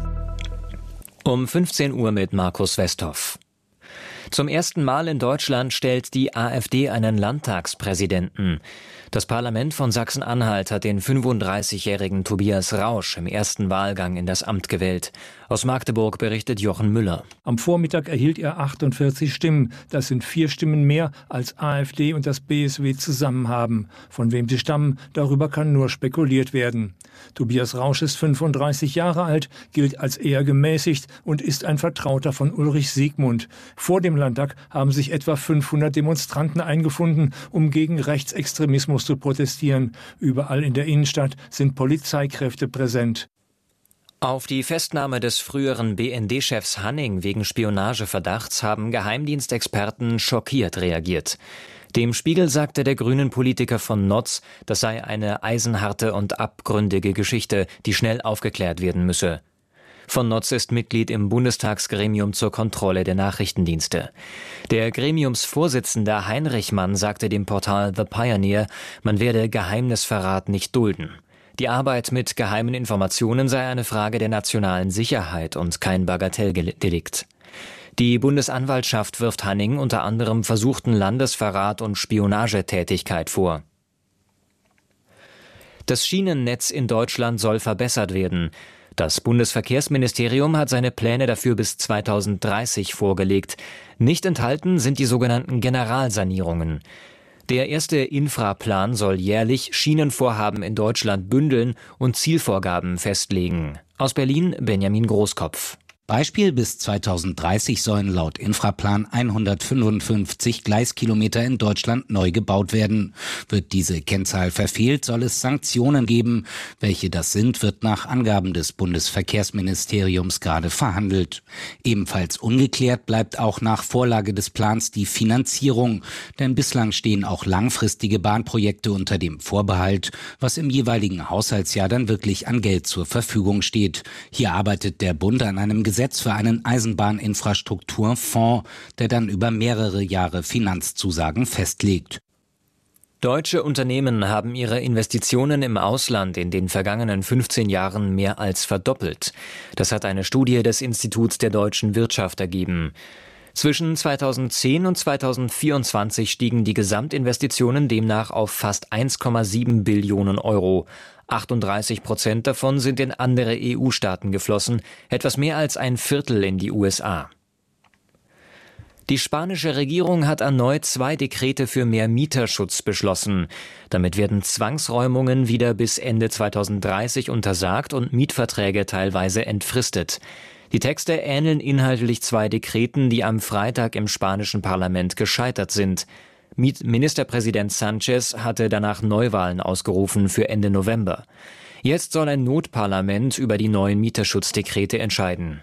Um fünfzehn Uhr mit Markus Westhoff. Zum ersten Mal in Deutschland stellt die AfD einen Landtagspräsidenten. Das Parlament von Sachsen-Anhalt hat den fünfunddreißigjährigen Tobias Rausch im ersten Wahlgang in das Amt gewählt. Aus Magdeburg berichtet Jochen Müller. Am Vormittag erhielt er achtundvierzig Stimmen. Das sind vier Stimmen mehr, als AfD und das B S W zusammen haben. Von wem sie stammen, darüber kann nur spekuliert werden. Tobias Rausch ist fünfunddreißig Jahre alt, gilt als eher gemäßigt und ist ein Vertrauter von Ulrich Siegmund. Vor dem Landtag haben sich etwa fünfhundert Demonstranten eingefunden, um gegen Rechtsextremismus zu protestieren. Überall in der Innenstadt sind Polizeikräfte präsent. Auf die Festnahme des früheren B N D-Chefs Hanning wegen Spionageverdachts haben Geheimdienstexperten schockiert reagiert. Dem Spiegel sagte der grünen Politiker von Notz, das sei eine eisenharte und abgründige Geschichte, die schnell aufgeklärt werden müsse. Von Notz ist Mitglied im Bundestagsgremium zur Kontrolle der Nachrichtendienste. Der Gremiumsvorsitzende Heinrich Mann sagte dem Portal The Pioneer, man werde Geheimnisverrat nicht dulden. Die Arbeit mit geheimen Informationen sei eine Frage der nationalen Sicherheit und kein Bagatelldelikt. Die Bundesanwaltschaft wirft Hanning unter anderem versuchten Landesverrat und Spionagetätigkeit vor. Das Schienennetz in Deutschland soll verbessert werden. Das Bundesverkehrsministerium hat seine Pläne dafür bis zweitausenddreißig vorgelegt. Nicht enthalten sind die sogenannten Generalsanierungen. Der erste Infraplan soll jährlich Schienenvorhaben in Deutschland bündeln und Zielvorgaben festlegen. Aus Berlin Benjamin Großkopf. Beispiel: bis zweitausenddreißig sollen laut Infraplan hundertfünfundfünfzig Gleiskilometer in Deutschland neu gebaut werden. Wird diese Kennzahl verfehlt, soll es Sanktionen geben. Welche das sind, wird nach Angaben des Bundesverkehrsministeriums gerade verhandelt. Ebenfalls ungeklärt bleibt auch nach Vorlage des Plans die Finanzierung. Denn bislang stehen auch langfristige Bahnprojekte unter dem Vorbehalt, was im jeweiligen Haushaltsjahr dann wirklich an Geld zur Verfügung steht. Hier arbeitet der Bund an einem Gesetz für einen Eisenbahninfrastrukturfonds, der dann über mehrere Jahre Finanzzusagen festlegt. Deutsche Unternehmen haben ihre Investitionen im Ausland in den vergangenen fünfzehn Jahren mehr als verdoppelt. Das hat eine Studie des Instituts der deutschen Wirtschaft ergeben. Zwischen zweitausendzehn und zweitausendvierundzwanzig stiegen die Gesamtinvestitionen demnach auf fast eins Komma sieben Billionen Euro. achtunddreißig Prozent davon sind in andere E U-Staaten geflossen, etwas mehr als ein Viertel in die U S A. Die spanische Regierung hat erneut zwei Dekrete für mehr Mieterschutz beschlossen. Damit werden Zwangsräumungen wieder bis Ende zweitausenddreißig untersagt und Mietverträge teilweise entfristet. Die Texte ähneln inhaltlich zwei Dekreten, die am Freitag im spanischen Parlament gescheitert sind. Ministerpräsident Sánchez hatte danach Neuwahlen ausgerufen für Ende November. Jetzt soll ein Notparlament über die neuen Mieterschutzdekrete entscheiden.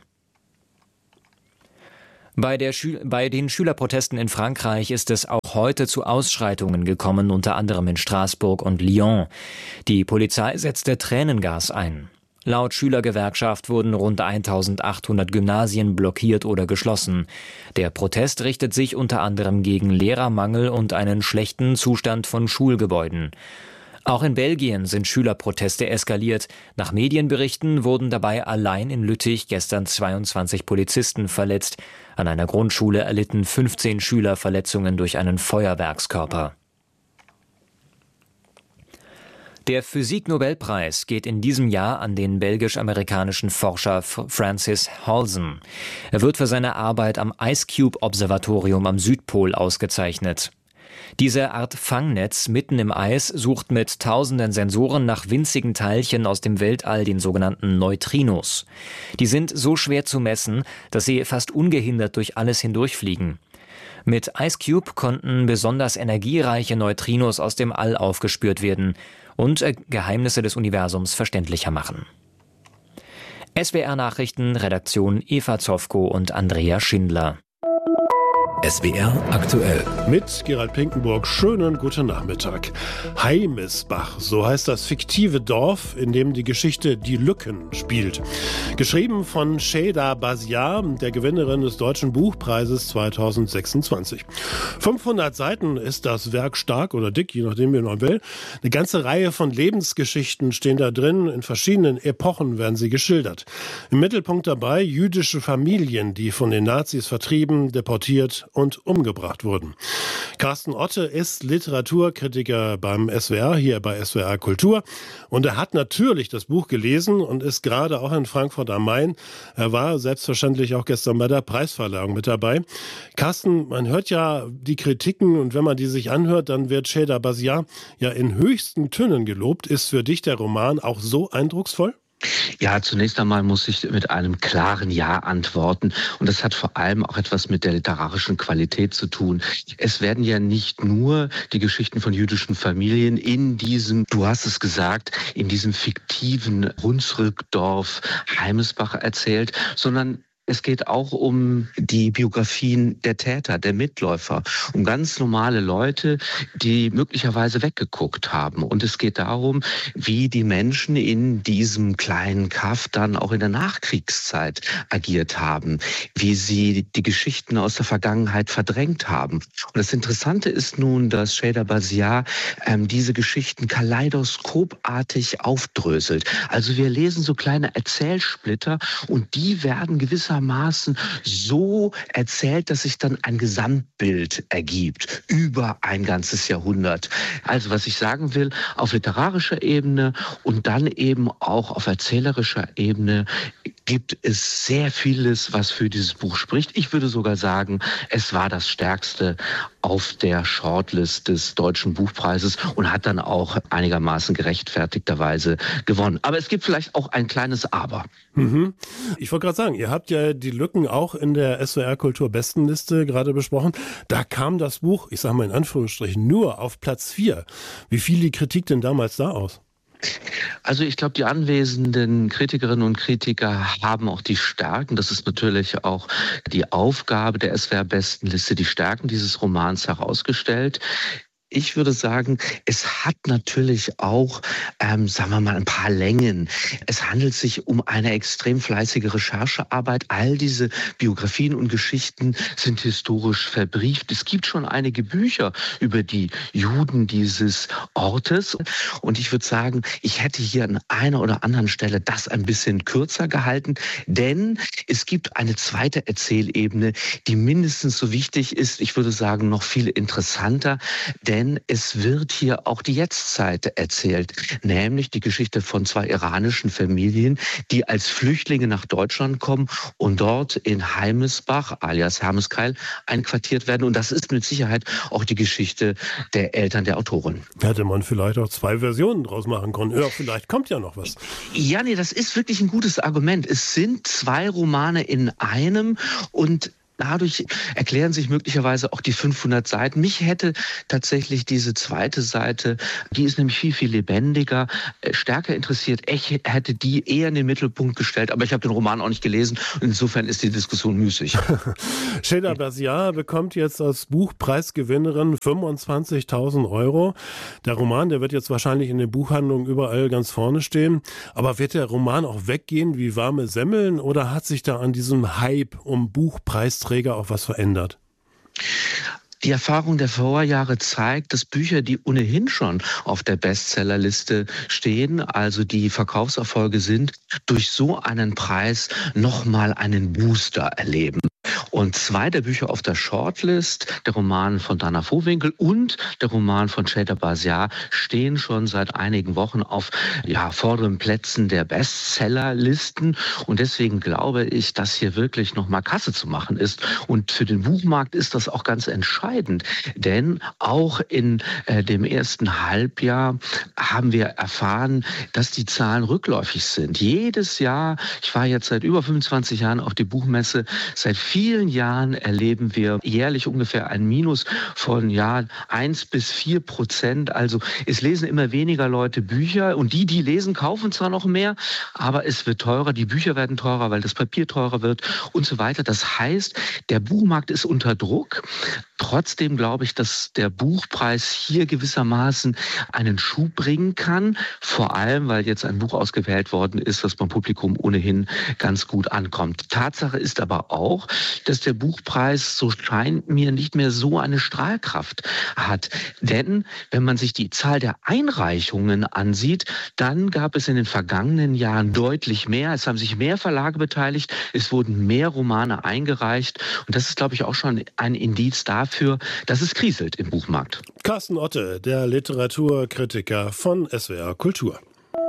Bei, der Schü- bei den Schülerprotesten in Frankreich ist es auch heute zu Ausschreitungen gekommen, unter anderem in Straßburg und Lyon. Die Polizei setzte Tränengas ein. Laut Schülergewerkschaft wurden rund eintausendachthundert Gymnasien blockiert oder geschlossen. Der Protest richtet sich unter anderem gegen Lehrermangel und einen schlechten Zustand von Schulgebäuden. Auch in Belgien sind Schülerproteste eskaliert. Nach Medienberichten wurden dabei allein in Lüttich gestern zweiundzwanzig Polizisten verletzt. An einer Grundschule erlitten fünfzehn Schüler Verletzungen durch einen Feuerwerkskörper. Der Physik-Nobelpreis geht in diesem Jahr an den belgisch-amerikanischen Forscher Francis Halzen. Er wird für seine Arbeit am Ice Cube Observatorium am Südpol ausgezeichnet. Diese Art Fangnetz mitten im Eis sucht mit tausenden Sensoren nach winzigen Teilchen aus dem Weltall, den sogenannten Neutrinos. Die sind so schwer zu messen, dass sie fast ungehindert durch alles hindurchfliegen. Mit Ice Cube konnten besonders energiereiche Neutrinos aus dem All aufgespürt werden und Geheimnisse des Universums verständlicher machen. S W R-Nachrichten, Redaktion Eva Zofko und Andrea Schindler. S W R aktuell. Mit Gerald Pinkenburg, schönen guten Nachmittag. Heimisbach, so heißt das fiktive Dorf, in dem die Geschichte Die Lücken spielt. Geschrieben von Şeyda Baziar, der Gewinnerin des Deutschen Buchpreises zweitausendsechsundzwanzig. fünfhundert Seiten ist das Werk stark oder dick, je nachdem wie man will. Eine ganze Reihe von Lebensgeschichten stehen da drin, in verschiedenen Epochen werden sie geschildert. Im Mittelpunkt dabei jüdische Familien, die von den Nazis vertrieben, deportiert und umgebracht wurden. Carsten Otte ist Literaturkritiker beim S W R, hier bei S W R Kultur. Und er hat natürlich das Buch gelesen und ist gerade auch in Frankfurt am Main. Er war selbstverständlich auch gestern bei der Preisverleihung mit dabei. Carsten, man hört ja die Kritiken und wenn man die sich anhört, dann wird Şeyda Baziar ja in höchsten Tönen gelobt. Ist für dich der Roman auch so eindrucksvoll? Ja, zunächst einmal muss ich mit einem klaren Ja antworten. Und das hat vor allem auch etwas mit der literarischen Qualität zu tun. Es werden ja nicht nur die Geschichten von jüdischen Familien in diesem, du hast es gesagt, in diesem fiktiven Hunsrückdorf Heimisbach erzählt, sondern es geht auch um die Biografien der Täter, der Mitläufer, um ganz normale Leute, die möglicherweise weggeguckt haben. Und es geht darum, wie die Menschen in diesem kleinen Kaff dann auch in der Nachkriegszeit agiert haben, wie sie die Geschichten aus der Vergangenheit verdrängt haben. Und das Interessante ist nun, dass Şeyda Baziar ähm, diese Geschichten kaleidoskopartig aufdröselt. Also wir lesen so kleine Erzählsplitter und die werden gewissermaßen so erzählt, dass sich dann ein Gesamtbild ergibt über ein ganzes Jahrhundert. Also was ich sagen will, auf literarischer Ebene und dann eben auch auf erzählerischer Ebene gibt es sehr vieles, was für dieses Buch spricht. Ich würde sogar sagen, es war das Stärkste auf der Shortlist des Deutschen Buchpreises und hat dann auch einigermaßen gerechtfertigterweise gewonnen. Aber es gibt vielleicht auch ein kleines Aber. Mhm. Ich wollte gerade sagen, ihr habt ja die Lücken auch in der S W R Kultur-Bestenliste gerade besprochen. Da kam das Buch, ich sage mal in Anführungsstrichen, nur auf Platz vier. Wie fiel die Kritik denn damals da aus? Also ich glaube, die anwesenden Kritikerinnen und Kritiker haben auch die Stärken. Das ist natürlich auch die Aufgabe der S W R-Bestenliste, die Stärken dieses Romans herausgestellt. Ich würde sagen, es hat natürlich auch, ähm, sagen wir mal, ein paar Längen. Es handelt sich um eine extrem fleißige Recherchearbeit. All diese Biografien und Geschichten sind historisch verbrieft. Es gibt schon einige Bücher über die Juden dieses Ortes. Und ich würde sagen, ich hätte hier an einer oder anderen Stelle das ein bisschen kürzer gehalten, denn es gibt eine zweite Erzählebene, die mindestens so wichtig ist. Ich würde sagen, noch viel interessanter, denn Denn es wird hier auch die Jetztzeit erzählt, nämlich die Geschichte von zwei iranischen Familien, die als Flüchtlinge nach Deutschland kommen und dort in Heimesbach, alias Hermeskeil, einquartiert werden. Und das ist mit Sicherheit auch die Geschichte der Eltern der Autorin. Hätte man vielleicht auch zwei Versionen draus machen können. Ja, vielleicht kommt ja noch was. Ja, nee, das ist wirklich ein gutes Argument. Es sind zwei Romane in einem und dadurch erklären sich möglicherweise auch die fünfhundert Seiten. Mich hätte tatsächlich diese zweite Seite, die ist nämlich viel, viel lebendiger, stärker interessiert. Ich hätte die eher in den Mittelpunkt gestellt, aber ich habe den Roman auch nicht gelesen. Insofern ist die Diskussion müßig. Sheyda Basiar bekommt jetzt als Buchpreisgewinnerin fünfundzwanzigtausend Euro. Der Roman, der wird jetzt wahrscheinlich in den Buchhandlungen überall ganz vorne stehen. Aber wird der Roman auch weggehen wie warme Semmeln oder hat sich da an diesem Hype um Buchpreisträger auch was verändert? Die Erfahrung der Vorjahre zeigt, dass Bücher, die ohnehin schon auf der Bestsellerliste stehen, also die Verkaufserfolge sind, durch so einen Preis nochmal einen Booster erleben. Und zwei der Bücher auf der Shortlist, der Roman von Dana Vohwinkel und der Roman von Sheyda Basiar, stehen schon seit einigen Wochen auf ja, vorderen Plätzen der Bestsellerlisten. Und deswegen glaube ich, dass hier wirklich nochmal Kasse zu machen ist. Und für den Buchmarkt ist das auch ganz entscheidend. Denn auch in äh, dem ersten Halbjahr haben wir erfahren, dass die Zahlen rückläufig sind. Jedes Jahr, ich war jetzt seit über fünfundzwanzig Jahren auf die Buchmesse, seit vielen Jahren erleben wir jährlich ungefähr ein Minus von ja, eins bis vier Prozent. Also es lesen immer weniger Leute Bücher und die, die lesen, kaufen zwar noch mehr, aber es wird teurer, die Bücher werden teurer, weil das Papier teurer wird und so weiter. Das heißt, der Buchmarkt ist unter Druck. Trotzdem glaube ich, dass der Buchpreis hier gewissermaßen einen Schub bringen kann. Vor allem, weil jetzt ein Buch ausgewählt worden ist, das beim Publikum ohnehin ganz gut ankommt. Tatsache ist aber auch, dass der Buchpreis, so scheint mir, nicht mehr so eine Strahlkraft hat. Denn wenn man sich die Zahl der Einreichungen ansieht, dann gab es in den vergangenen Jahren deutlich mehr. Es haben sich mehr Verlage beteiligt, es wurden mehr Romane eingereicht. Und das ist, glaube ich, auch schon ein Indiz dafür, dass es kriselt im Buchmarkt. Carsten Otte, der Literaturkritiker von S W R Kultur.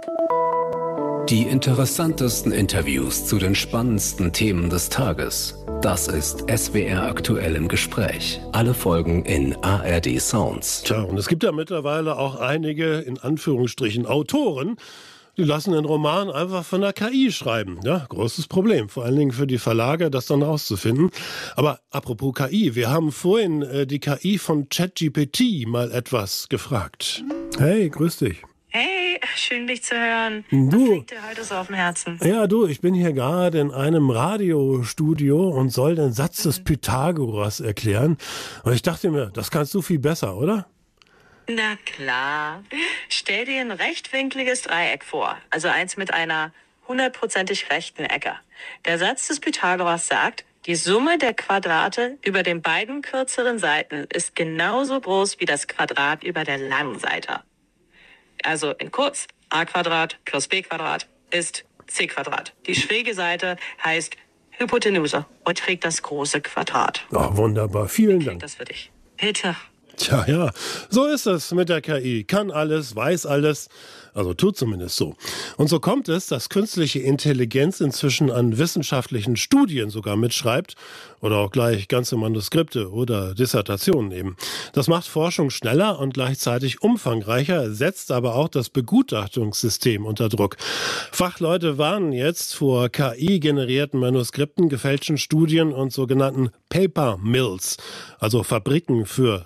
Die interessantesten Interviews zu den spannendsten Themen des Tages. Das ist S W R aktuell im Gespräch. Alle Folgen in A R D Sounds. Tja, und es gibt ja mittlerweile auch einige, in Anführungsstrichen, Autoren, die lassen den Roman einfach von der K I schreiben. Ja, großes Problem. Vor allen Dingen für die Verlage, das dann rauszufinden. Aber apropos K I, wir haben vorhin äh, die K I von ChatGPT mal etwas gefragt. Hey, grüß dich. Hey, schön dich zu hören. Du, was liegt dir heute so auf dem Herzen? Ja, du, ich bin hier gerade in einem Radiostudio und soll den Satz des Pythagoras erklären. Und ich dachte mir, das kannst du viel besser, oder? Na klar. Stell dir ein rechtwinkliges Dreieck vor, also eins mit einer hundertprozentig rechten Ecke. Der Satz des Pythagoras sagt, die Summe der Quadrate über den beiden kürzeren Seiten ist genauso groß wie das Quadrat über der langen Seite. Also in kurz, a Quadrat plus b Quadrat ist c Quadrat. Die schräge Seite heißt Hypotenuse und trägt das große Quadrat. Oh, wunderbar, vielen Dank. Das für dich. Bitte. Tja, ja, so ist es mit der K I. Kann alles, weiß alles. Also tut zumindest so. Und so kommt es, dass künstliche Intelligenz inzwischen an wissenschaftlichen Studien sogar mitschreibt oder auch gleich ganze Manuskripte oder Dissertationen eben. Das macht Forschung schneller und gleichzeitig umfangreicher, setzt aber auch das Begutachtungssystem unter Druck. Fachleute warnen jetzt vor K I-generierten Manuskripten, gefälschten Studien und sogenannten Paper Mills, also Fabriken für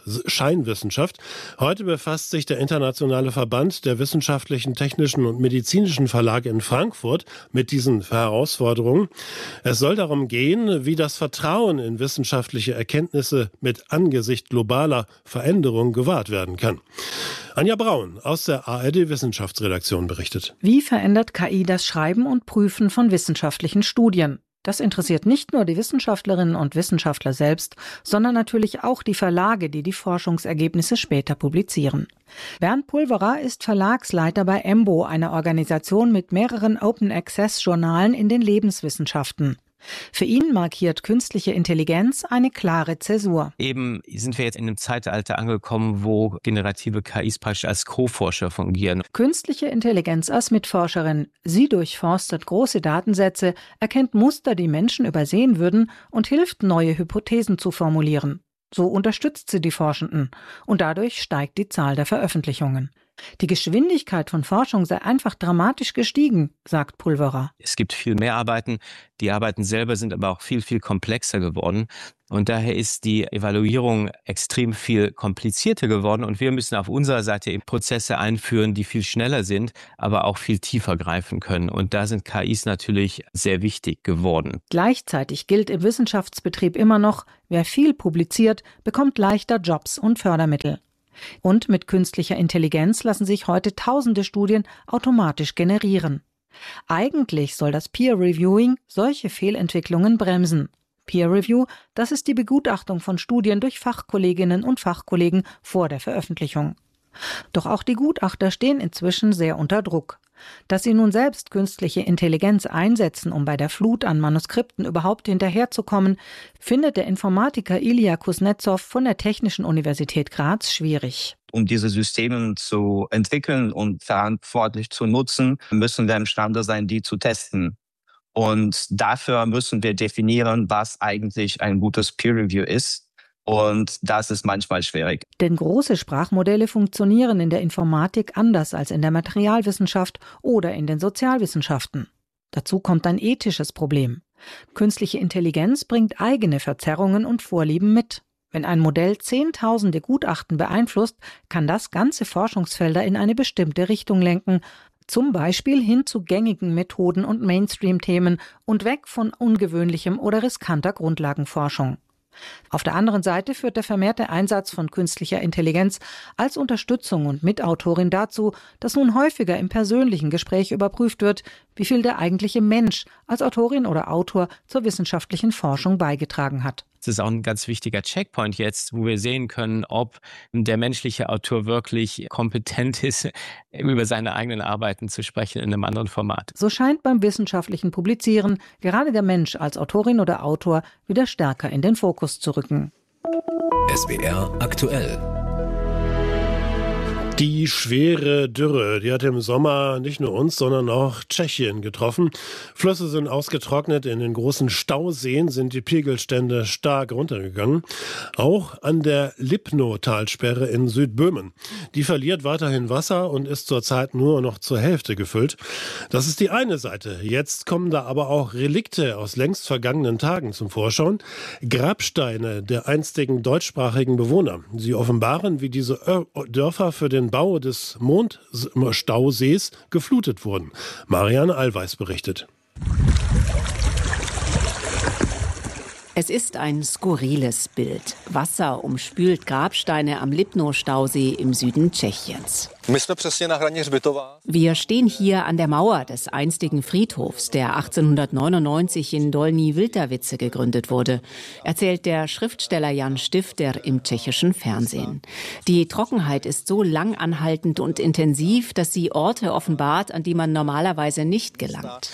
Scheinwissenschaft. Heute befasst sich der Internationale Verband der wissenschaftlichen, technischen und medizinischen Verlage in Frankfurt mit diesen Herausforderungen. Es soll darum gehen, wie das Vertrauen in wissenschaftliche Erkenntnisse mit Angesicht globaler Veränderungen gewahrt werden kann. Anja Braun aus der A R D-Wissenschaftsredaktion berichtet. Wie verändert K I das Schreiben und Prüfen von wissenschaftlichen Studien? Das interessiert nicht nur die Wissenschaftlerinnen und Wissenschaftler selbst, sondern natürlich auch die Verlage, die die Forschungsergebnisse später publizieren. Bernd Pulverer ist Verlagsleiter bei EMBO, einer Organisation mit mehreren Open-Access-Journalen in den Lebenswissenschaften. Für ihn markiert künstliche Intelligenz eine klare Zäsur. Eben sind wir jetzt in einem Zeitalter angekommen, wo generative K Is praktisch als Co-Forscher fungieren. Künstliche Intelligenz als Mitforscherin. Sie durchforstet große Datensätze, erkennt Muster, die Menschen übersehen würden und hilft, neue Hypothesen zu formulieren. So unterstützt sie die Forschenden und dadurch steigt die Zahl der Veröffentlichungen. Die Geschwindigkeit von Forschung sei einfach dramatisch gestiegen, sagt Pulverer. Es gibt viel mehr Arbeiten. Die Arbeiten selber sind aber auch viel, viel komplexer geworden. Und daher ist die Evaluierung extrem viel komplizierter geworden. Und wir müssen auf unserer Seite eben Prozesse einführen, die viel schneller sind, aber auch viel tiefer greifen können. Und da sind K Is natürlich sehr wichtig geworden. Gleichzeitig gilt im Wissenschaftsbetrieb immer noch, wer viel publiziert, bekommt leichter Jobs und Fördermittel. Und mit künstlicher Intelligenz lassen sich heute tausende Studien automatisch generieren. Eigentlich soll das Peer-Reviewing solche Fehlentwicklungen bremsen. Peer-Review, das ist die Begutachtung von Studien durch Fachkolleginnen und Fachkollegen vor der Veröffentlichung. Doch auch die Gutachter stehen inzwischen sehr unter Druck. Dass sie nun selbst künstliche Intelligenz einsetzen, um bei der Flut an Manuskripten überhaupt hinterherzukommen, findet der Informatiker Ilya Kuznetsov von der Technischen Universität Graz schwierig. Um diese Systeme zu entwickeln und verantwortlich zu nutzen, müssen wir imstande sein, die zu testen. Und dafür müssen wir definieren, was eigentlich ein gutes Peer-Review ist. Und das ist manchmal schwierig. Denn große Sprachmodelle funktionieren in der Informatik anders als in der Materialwissenschaft oder in den Sozialwissenschaften. Dazu kommt ein ethisches Problem. Künstliche Intelligenz bringt eigene Verzerrungen und Vorlieben mit. Wenn ein Modell zehntausende Gutachten beeinflusst, kann das ganze Forschungsfelder in eine bestimmte Richtung lenken, zum Beispiel hin zu gängigen Methoden und Mainstream-Themen und weg von ungewöhnlichem oder riskanter Grundlagenforschung. Auf der anderen Seite führt der vermehrte Einsatz von künstlicher Intelligenz als Unterstützung und Mitautorin dazu, dass nun häufiger im persönlichen Gespräch überprüft wird, wie viel der eigentliche Mensch als Autorin oder Autor zur wissenschaftlichen Forschung beigetragen hat. Das ist auch ein ganz wichtiger Checkpoint jetzt, wo wir sehen können, ob der menschliche Autor wirklich kompetent ist, über seine eigenen Arbeiten zu sprechen in einem anderen Format. So scheint beim wissenschaftlichen Publizieren gerade der Mensch als Autorin oder Autor wieder stärker in den Fokus zu rücken. S W R aktuell. Die schwere Dürre, die hat im Sommer nicht nur uns, sondern auch Tschechien getroffen. Flüsse sind ausgetrocknet, in den großen Stauseen sind die Pegelstände stark runtergegangen. Auch an der Lipno-Talsperre in Südböhmen. Die verliert weiterhin Wasser und ist zurzeit nur noch zur Hälfte gefüllt. Das ist die eine Seite. Jetzt kommen da aber auch Relikte aus längst vergangenen Tagen zum Vorschein. Grabsteine der einstigen deutschsprachigen Bewohner. Sie offenbaren, wie diese Dörfer für den Bau des Mondstausees geflutet wurden. Marianne Allweis berichtet. Es ist ein skurriles Bild. Wasser umspült Grabsteine am Lipno-Stausee im Süden Tschechiens. Wir stehen hier an der Mauer des einstigen Friedhofs, der achtzehnhundertneunundneunzig in Dolní Vltavice gegründet wurde, erzählt der Schriftsteller Jan Stifter im tschechischen Fernsehen. Die Trockenheit ist so lang anhaltend und intensiv, dass sie Orte offenbart, an die man normalerweise nicht gelangt.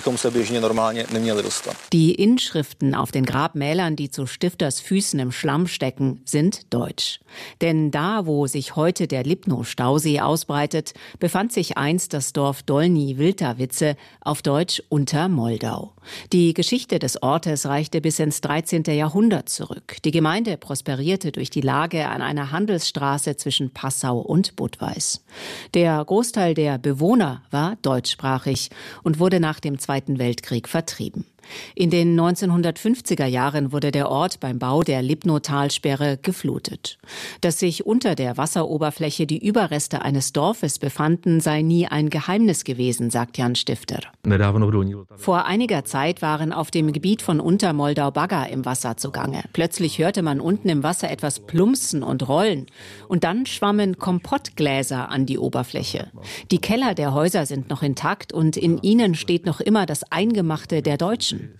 Die Inschriften auf den Grabmälern, die zu Stifters Füßen im Schlamm stecken, sind deutsch. Denn da, wo sich heute der Lipno-Stausee ausbreitet, befand sich einst das Dorf Dolní Vltavice, auf Deutsch Unter Moldau. Die Geschichte des Ortes reichte bis ins dreizehnte Jahrhundert zurück. Die Gemeinde prosperierte durch die Lage an einer Handelsstraße zwischen Passau und Budweis. Der Großteil der Bewohner war deutschsprachig und wurde nach dem Zweiten Weltkrieg vertrieben. In den neunzehnhundertfünfziger Jahren wurde der Ort beim Bau der Lipno-Talsperre geflutet. Dass sich unter der Wasseroberfläche die Überreste eines Dorfes befanden, sei nie ein Geheimnis gewesen, sagt Jan Stifter. Vor einiger Zeit waren auf dem Gebiet von Untermoldau Bagger im Wasser zugange. Plötzlich hörte man unten im Wasser etwas plumpsen und rollen. Und dann schwammen Kompottgläser an die Oberfläche. Die Keller der Häuser sind noch intakt und in ihnen steht noch immer das Eingemachte der Deutschen.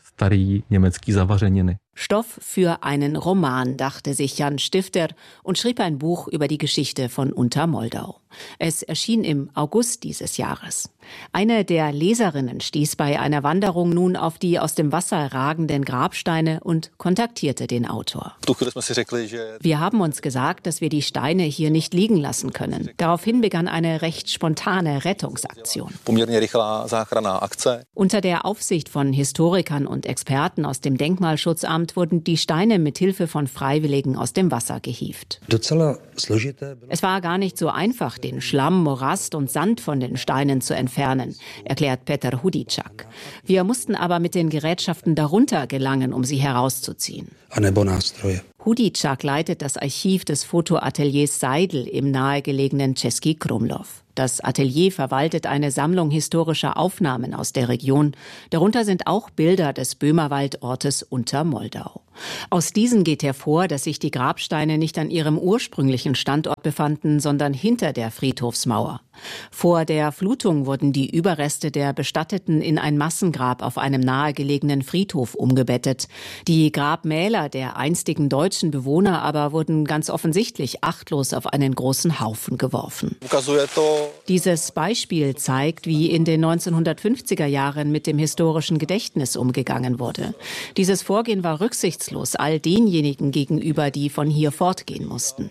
Stoff für einen Roman, dachte sich Jan Stifter und schrieb ein Buch über die Geschichte von Untermoldau. Es erschien im August dieses Jahres. Eine der Leserinnen stieß bei einer Wanderung nun auf die aus dem Wasser ragenden Grabsteine und kontaktierte den Autor. Wir haben uns gesagt, dass wir die Steine hier nicht liegen lassen können. Daraufhin begann eine recht spontane Rettungsaktion. Unter der Aufsicht von Historikern und Experten aus dem Denkmalschutzamt wurden die Steine mit Hilfe von Freiwilligen aus dem Wasser gehievt. Es war gar nicht so einfach, den Schlamm, Morast und Sand von den Steinen zu entfernen, erklärt Peter Hudicak. Wir mussten aber mit den Gerätschaften darunter gelangen, um sie herauszuziehen. Hudicak leitet das Archiv des Fotoateliers Seidel im nahegelegenen Český Krumlov. Das Atelier verwaltet eine Sammlung historischer Aufnahmen aus der Region. Darunter sind auch Bilder des Böhmerwaldortes Untermoldau. Aus diesen geht hervor, dass sich die Grabsteine nicht an ihrem ursprünglichen Standort befanden, sondern hinter der Friedhofsmauer. Vor der Flutung wurden die Überreste der Bestatteten in ein Massengrab auf einem nahegelegenen Friedhof umgebettet. Die Grabmäler der einstigen deutschen Bewohner aber wurden ganz offensichtlich achtlos auf einen großen Haufen geworfen. Dieses Beispiel zeigt, wie in den neunzehnhundertfünfziger Jahren mit dem historischen Gedächtnis umgegangen wurde. Dieses Vorgehen war rücksichtslos all denjenigen gegenüber, die von hier fortgehen mussten.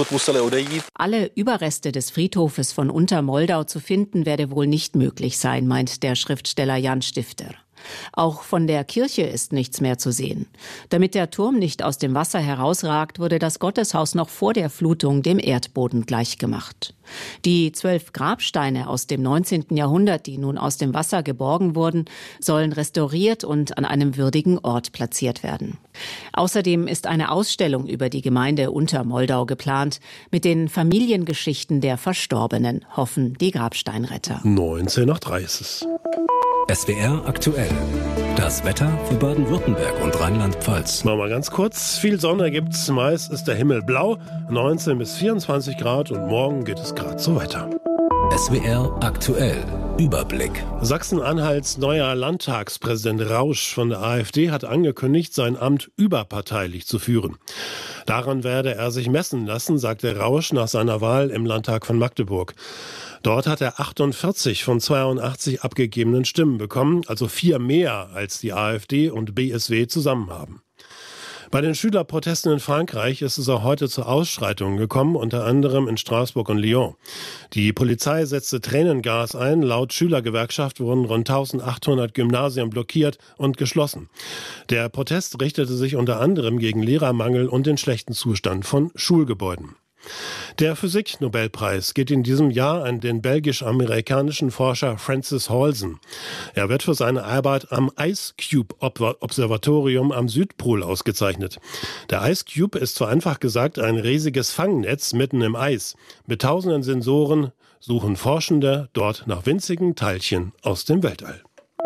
Alle Überreste des Friedhofes von Untermoldau zu finden, werde wohl nicht möglich sein, meint der Schriftsteller Jan Stifter. Auch von der Kirche ist nichts mehr zu sehen. Damit der Turm nicht aus dem Wasser herausragt, wurde das Gotteshaus noch vor der Flutung dem Erdboden gleichgemacht. Die zwölf Grabsteine aus dem neunzehnten Jahrhundert, die nun aus dem Wasser geborgen wurden, sollen restauriert und an einem würdigen Ort platziert werden. Außerdem ist eine Ausstellung über die Gemeinde Untermoldau geplant. Mit den Familiengeschichten der Verstorbenen, hoffen die Grabsteinretter. neunzehn nach dreißig. S W R aktuell. Das Wetter für Baden-Württemberg und Rheinland-Pfalz. Machen wir ganz kurz. Viel Sonne gibt's. Meist ist der Himmel blau. neunzehn bis vierundzwanzig Grad und morgen geht es gerade so weiter. S W R aktuell. Überblick. Sachsen-Anhalts neuer Landtagspräsident Rausch von der AfD hat angekündigt, sein Amt überparteilich zu führen. Daran werde er sich messen lassen, sagte Rausch nach seiner Wahl im Landtag von Magdeburg. Dort hat er achtundvierzig von zweiundachtzig abgegebenen Stimmen bekommen, also vier mehr als die AfD und B S W zusammen haben. Bei den Schülerprotesten in Frankreich ist es auch heute zu Ausschreitungen gekommen, unter anderem in Straßburg und Lyon. Die Polizei setzte Tränengas ein. Laut Schülergewerkschaft wurden rund eintausendachthundert Gymnasien blockiert und geschlossen. Der Protest richtete sich unter anderem gegen Lehrermangel und den schlechten Zustand von Schulgebäuden. Der Physik-Nobelpreis geht in diesem Jahr an den belgisch-amerikanischen Forscher Francis Halsen. Er wird für seine Arbeit am Ice Cube Observatorium am Südpol ausgezeichnet. Der Ice Cube ist vereinfacht gesagt ein riesiges Fangnetz mitten im Eis. Mit tausenden Sensoren suchen Forschende dort nach winzigen Teilchen aus dem Weltall.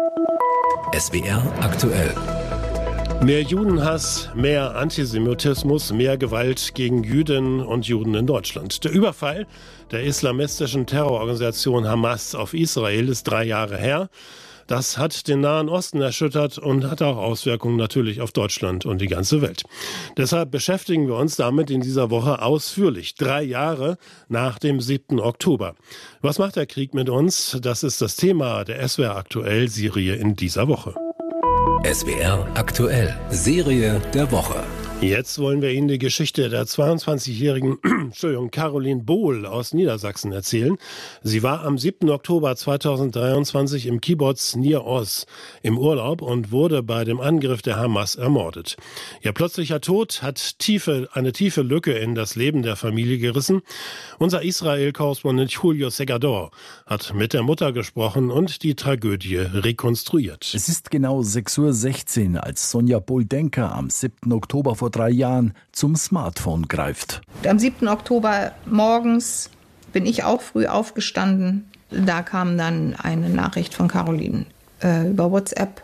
S W R aktuell. Mehr Judenhass, mehr Antisemitismus, mehr Gewalt gegen Jüdinnen und Juden in Deutschland. Der Überfall der islamistischen Terrororganisation Hamas auf Israel ist drei Jahre her. Das hat den Nahen Osten erschüttert und hat auch Auswirkungen natürlich auf Deutschland und die ganze Welt. Deshalb beschäftigen wir uns damit in dieser Woche ausführlich, drei Jahre nach dem siebten Oktober. Was macht der Krieg mit uns? Das ist das Thema der S W R aktuell Serie in dieser Woche. S W R aktuell. Serie der Woche. Jetzt wollen wir Ihnen die Geschichte der zweiundzwanzigjährigen Entschuldigung, Caroline Bohl aus Niedersachsen erzählen. Sie war am siebten Oktober zweitausenddreiundzwanzig im Kibbuz Nir Oz im Urlaub und wurde bei dem Angriff der Hamas ermordet. Ihr plötzlicher Tod hat tiefe, eine tiefe Lücke in das Leben der Familie gerissen. Unser Israel-Korrespondent Julio Segador hat mit der Mutter gesprochen und die Tragödie rekonstruiert. Es ist genau sechs Uhr sechzehn, als Sonja Bohl-Denker am siebten Oktober vor drei Jahren zum Smartphone greift. Am siebten Oktober morgens bin ich auch früh aufgestanden. Da kam dann eine Nachricht von Caroline äh, über WhatsApp.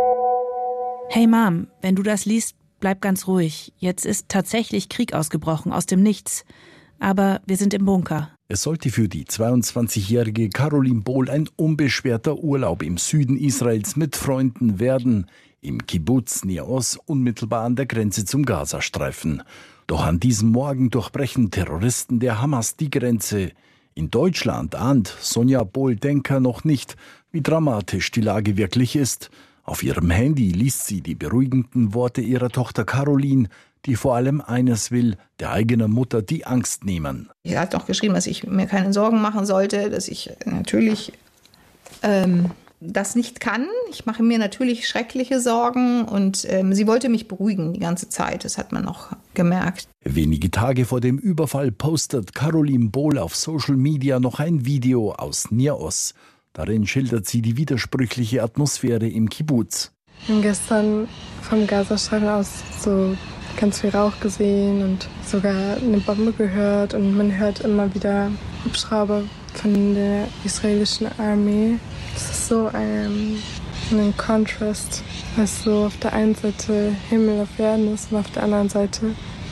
Hey Mom, wenn du das liest, bleib ganz ruhig. Jetzt ist tatsächlich Krieg ausgebrochen, aus dem Nichts. Aber wir sind im Bunker. Es sollte für die zweiundzwanzigjährige Caroline Bohl ein unbeschwerter Urlaub im Süden Israels mit Freunden werden, im Kibbuz Nir Oz, unmittelbar an der Grenze zum Gazastreifen. Doch an diesem Morgen durchbrechen Terroristen der Hamas die Grenze. In Deutschland ahnt Sonja Bohl-Denker noch nicht, wie dramatisch die Lage wirklich ist. Auf ihrem Handy liest sie die beruhigenden Worte ihrer Tochter Caroline, die vor allem eines will, der eigenen Mutter die Angst nehmen. Sie hat noch geschrieben, dass ich mir keine Sorgen machen sollte, dass ich natürlich ähm, das nicht kann. Ich mache mir natürlich schreckliche Sorgen und ähm, sie wollte mich beruhigen die ganze Zeit. Das hat man auch gemerkt. Wenige Tage vor dem Überfall postet Caroline Bohl auf Social Media noch ein Video aus Nir Oz. Darin schildert sie die widersprüchliche Atmosphäre im Kibbuz. Wir haben gestern vom Gazastreifen aus so ganz viel Rauch gesehen und sogar eine Bombe gehört. Und man hört immer wieder Hubschrauber von der israelischen Armee. Das ist so ein, ein Kontrast, was so auf der einen Seite Himmel auf Erden ist und auf der anderen Seite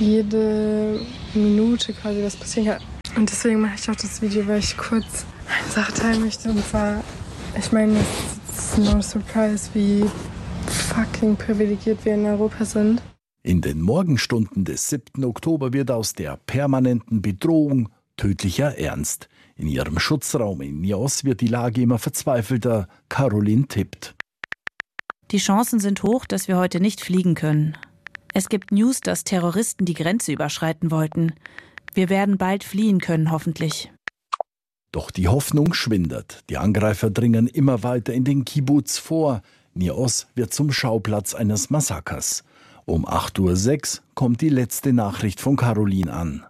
jede Minute quasi was passieren kann. Und deswegen mache ich auch das Video, weil ich kurz eine Sache teilen möchte. Und zwar, ich meine, es ist no surprise, wie fucking privilegiert wir in Europa sind. In den Morgenstunden des siebten Oktober wird aus der permanenten Bedrohung tödlicher Ernst. In ihrem Schutzraum in Nir Oz wird die Lage immer verzweifelter. Caroline tippt. Die Chancen sind hoch, dass wir heute nicht fliegen können. Es gibt News, dass Terroristen die Grenze überschreiten wollten. Wir werden bald fliehen können, hoffentlich. Doch die Hoffnung schwindet. Die Angreifer dringen immer weiter in den Kibbuz vor. Nir Oz wird zum Schauplatz eines Massakers. Um acht Uhr sechs kommt die letzte Nachricht von Caroline an.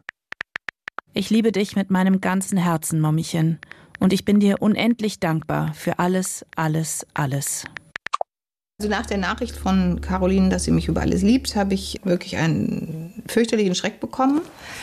Ich liebe dich mit meinem ganzen Herzen, Mommchen. Und ich bin dir unendlich dankbar für alles, alles, alles. Also nach der Nachricht von Caroline, dass sie mich über alles liebt, habe ich wirklich einen fürchterlichen Schreck bekommen,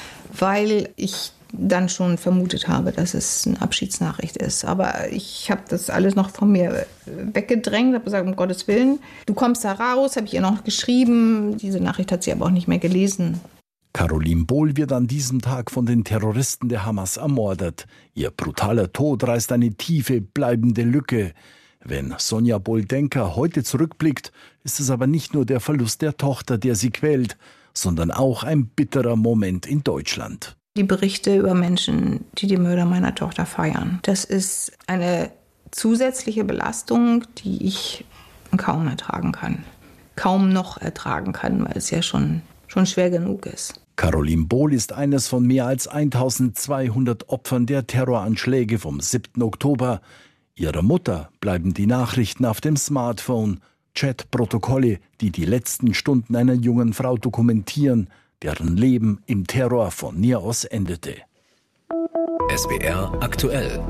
weil ich dann schon vermutet habe, dass es eine Abschiedsnachricht ist. Aber ich habe das alles noch von mir weggedrängt, habe gesagt, um Gottes Willen, du kommst da raus, habe ich ihr noch geschrieben. Diese Nachricht hat sie aber auch nicht mehr gelesen. Caroline Bohl wird an diesem Tag von den Terroristen der Hamas ermordet. Ihr brutaler Tod reißt eine tiefe, bleibende Lücke. Wenn Sonja Bohl-Denker heute zurückblickt, ist es aber nicht nur der Verlust der Tochter, der sie quält, sondern auch ein bitterer Moment in Deutschland. Die Berichte über Menschen, die die Mörder meiner Tochter feiern, das ist eine zusätzliche Belastung, die ich kaum ertragen kann. Kaum noch ertragen kann, weil es ja schon, schon schwer genug ist. Caroline Bohl ist eines von mehr als eintausendzweihundert Opfern der Terroranschläge vom siebten Oktober. Ihrer Mutter bleiben die Nachrichten auf dem Smartphone, Chatprotokolle, die die letzten Stunden einer jungen Frau dokumentieren, deren Leben im Terror von Nir Oz endete. S W R aktuell.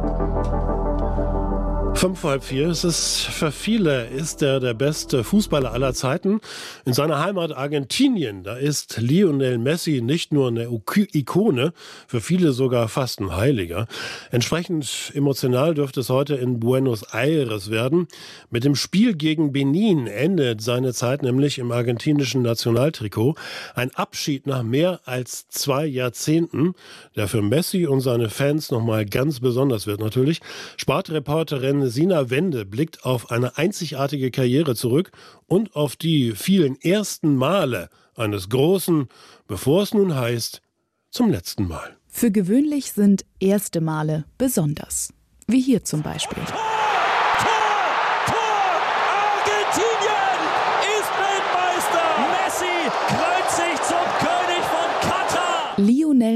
Fünf vor halb vier. Es ist für viele ist er der beste Fußballer aller Zeiten. In seiner Heimat Argentinien, da ist Lionel Messi nicht nur eine Ikone, für viele sogar fast ein Heiliger. Entsprechend emotional dürfte es heute in Buenos Aires werden. Mit dem Spiel gegen Benin endet seine Zeit nämlich im argentinischen Nationaltrikot. Ein Abschied nach mehr als zwei Jahrzehnten, der für Messi und seine Fans nochmal ganz besonders wird natürlich. Sportreporterin Sina Wende blickt auf eine einzigartige Karriere zurück und auf die vielen ersten Male eines Großen, bevor es nun heißt, zum letzten Mal. Für gewöhnlich sind erste Male besonders. Wie hier zum Beispiel. Tor! Tor! Argentinien ist Weltmeister! Messi kreuzt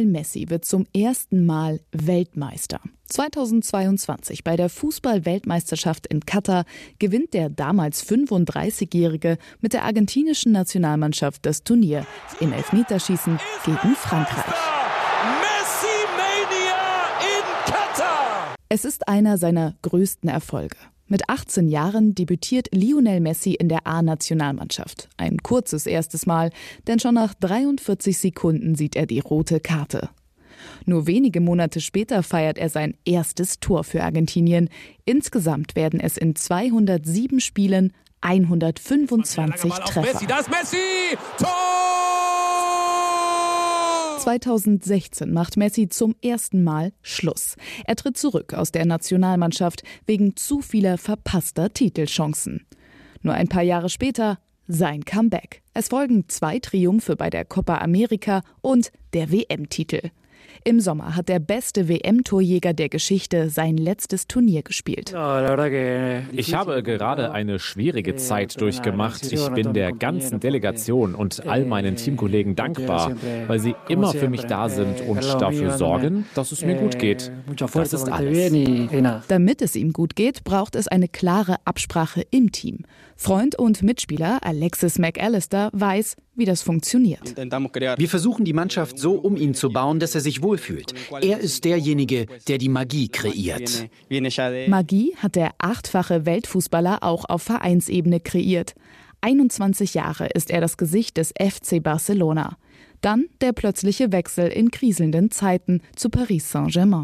Lionel Messi wird zum ersten Mal Weltmeister. zweitausendzweiundzwanzig bei der Fußball-Weltmeisterschaft in Katar gewinnt der damals fünfunddreißigjährige mit der argentinischen Nationalmannschaft das Turnier im Elfmeterschießen gegen Frankreich. Messi-Mania in Katar! Es ist einer seiner größten Erfolge. Mit achtzehn Jahren debütiert Lionel Messi in der A-Nationalmannschaft. Ein kurzes erstes Mal, denn schon nach dreiundvierzig Sekunden sieht er die rote Karte. Nur wenige Monate später feiert er sein erstes Tor für Argentinien. Insgesamt werden es in zweihundertsieben Spielen hundertfünfundzwanzig Treffer. Messi, das Messi! Tor! zweitausendsechzehn macht Messi zum ersten Mal Schluss. Er tritt zurück aus der Nationalmannschaft wegen zu vieler verpasster Titelchancen. Nur ein paar Jahre später sein Comeback. Es folgen zwei Triumphe bei der Copa America und der W M-Titel. Im Sommer hat der beste W M-Torjäger der Geschichte sein letztes Turnier gespielt. Ich habe gerade eine schwierige Zeit durchgemacht. Ich bin der ganzen Delegation und all meinen Teamkollegen dankbar, weil sie immer für mich da sind und dafür sorgen, dass es mir gut geht. Das ist alles. Damit es ihm gut geht, braucht es eine klare Absprache im Team. Freund und Mitspieler Alexis McAllister weiß, wie das funktioniert. Wir versuchen die Mannschaft so um ihn zu bauen, dass er sich wohlfühlt. Er ist derjenige, der die Magie kreiert. Magie hat der achtfache Weltfußballer auch auf Vereinsebene kreiert. einundzwanzig Jahre ist er das Gesicht des F C Barcelona. Dann der plötzliche Wechsel in kriselnden Zeiten zu Paris Saint-Germain.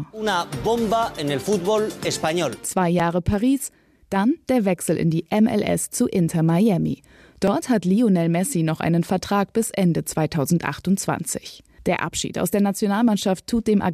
Zwei Jahre Paris, dann der Wechsel in die M L S zu Inter Miami. Dort hat Lionel Messi noch einen Vertrag bis Ende zweitausendachtundzwanzig. Der Abschied aus der Nationalmannschaft tut dem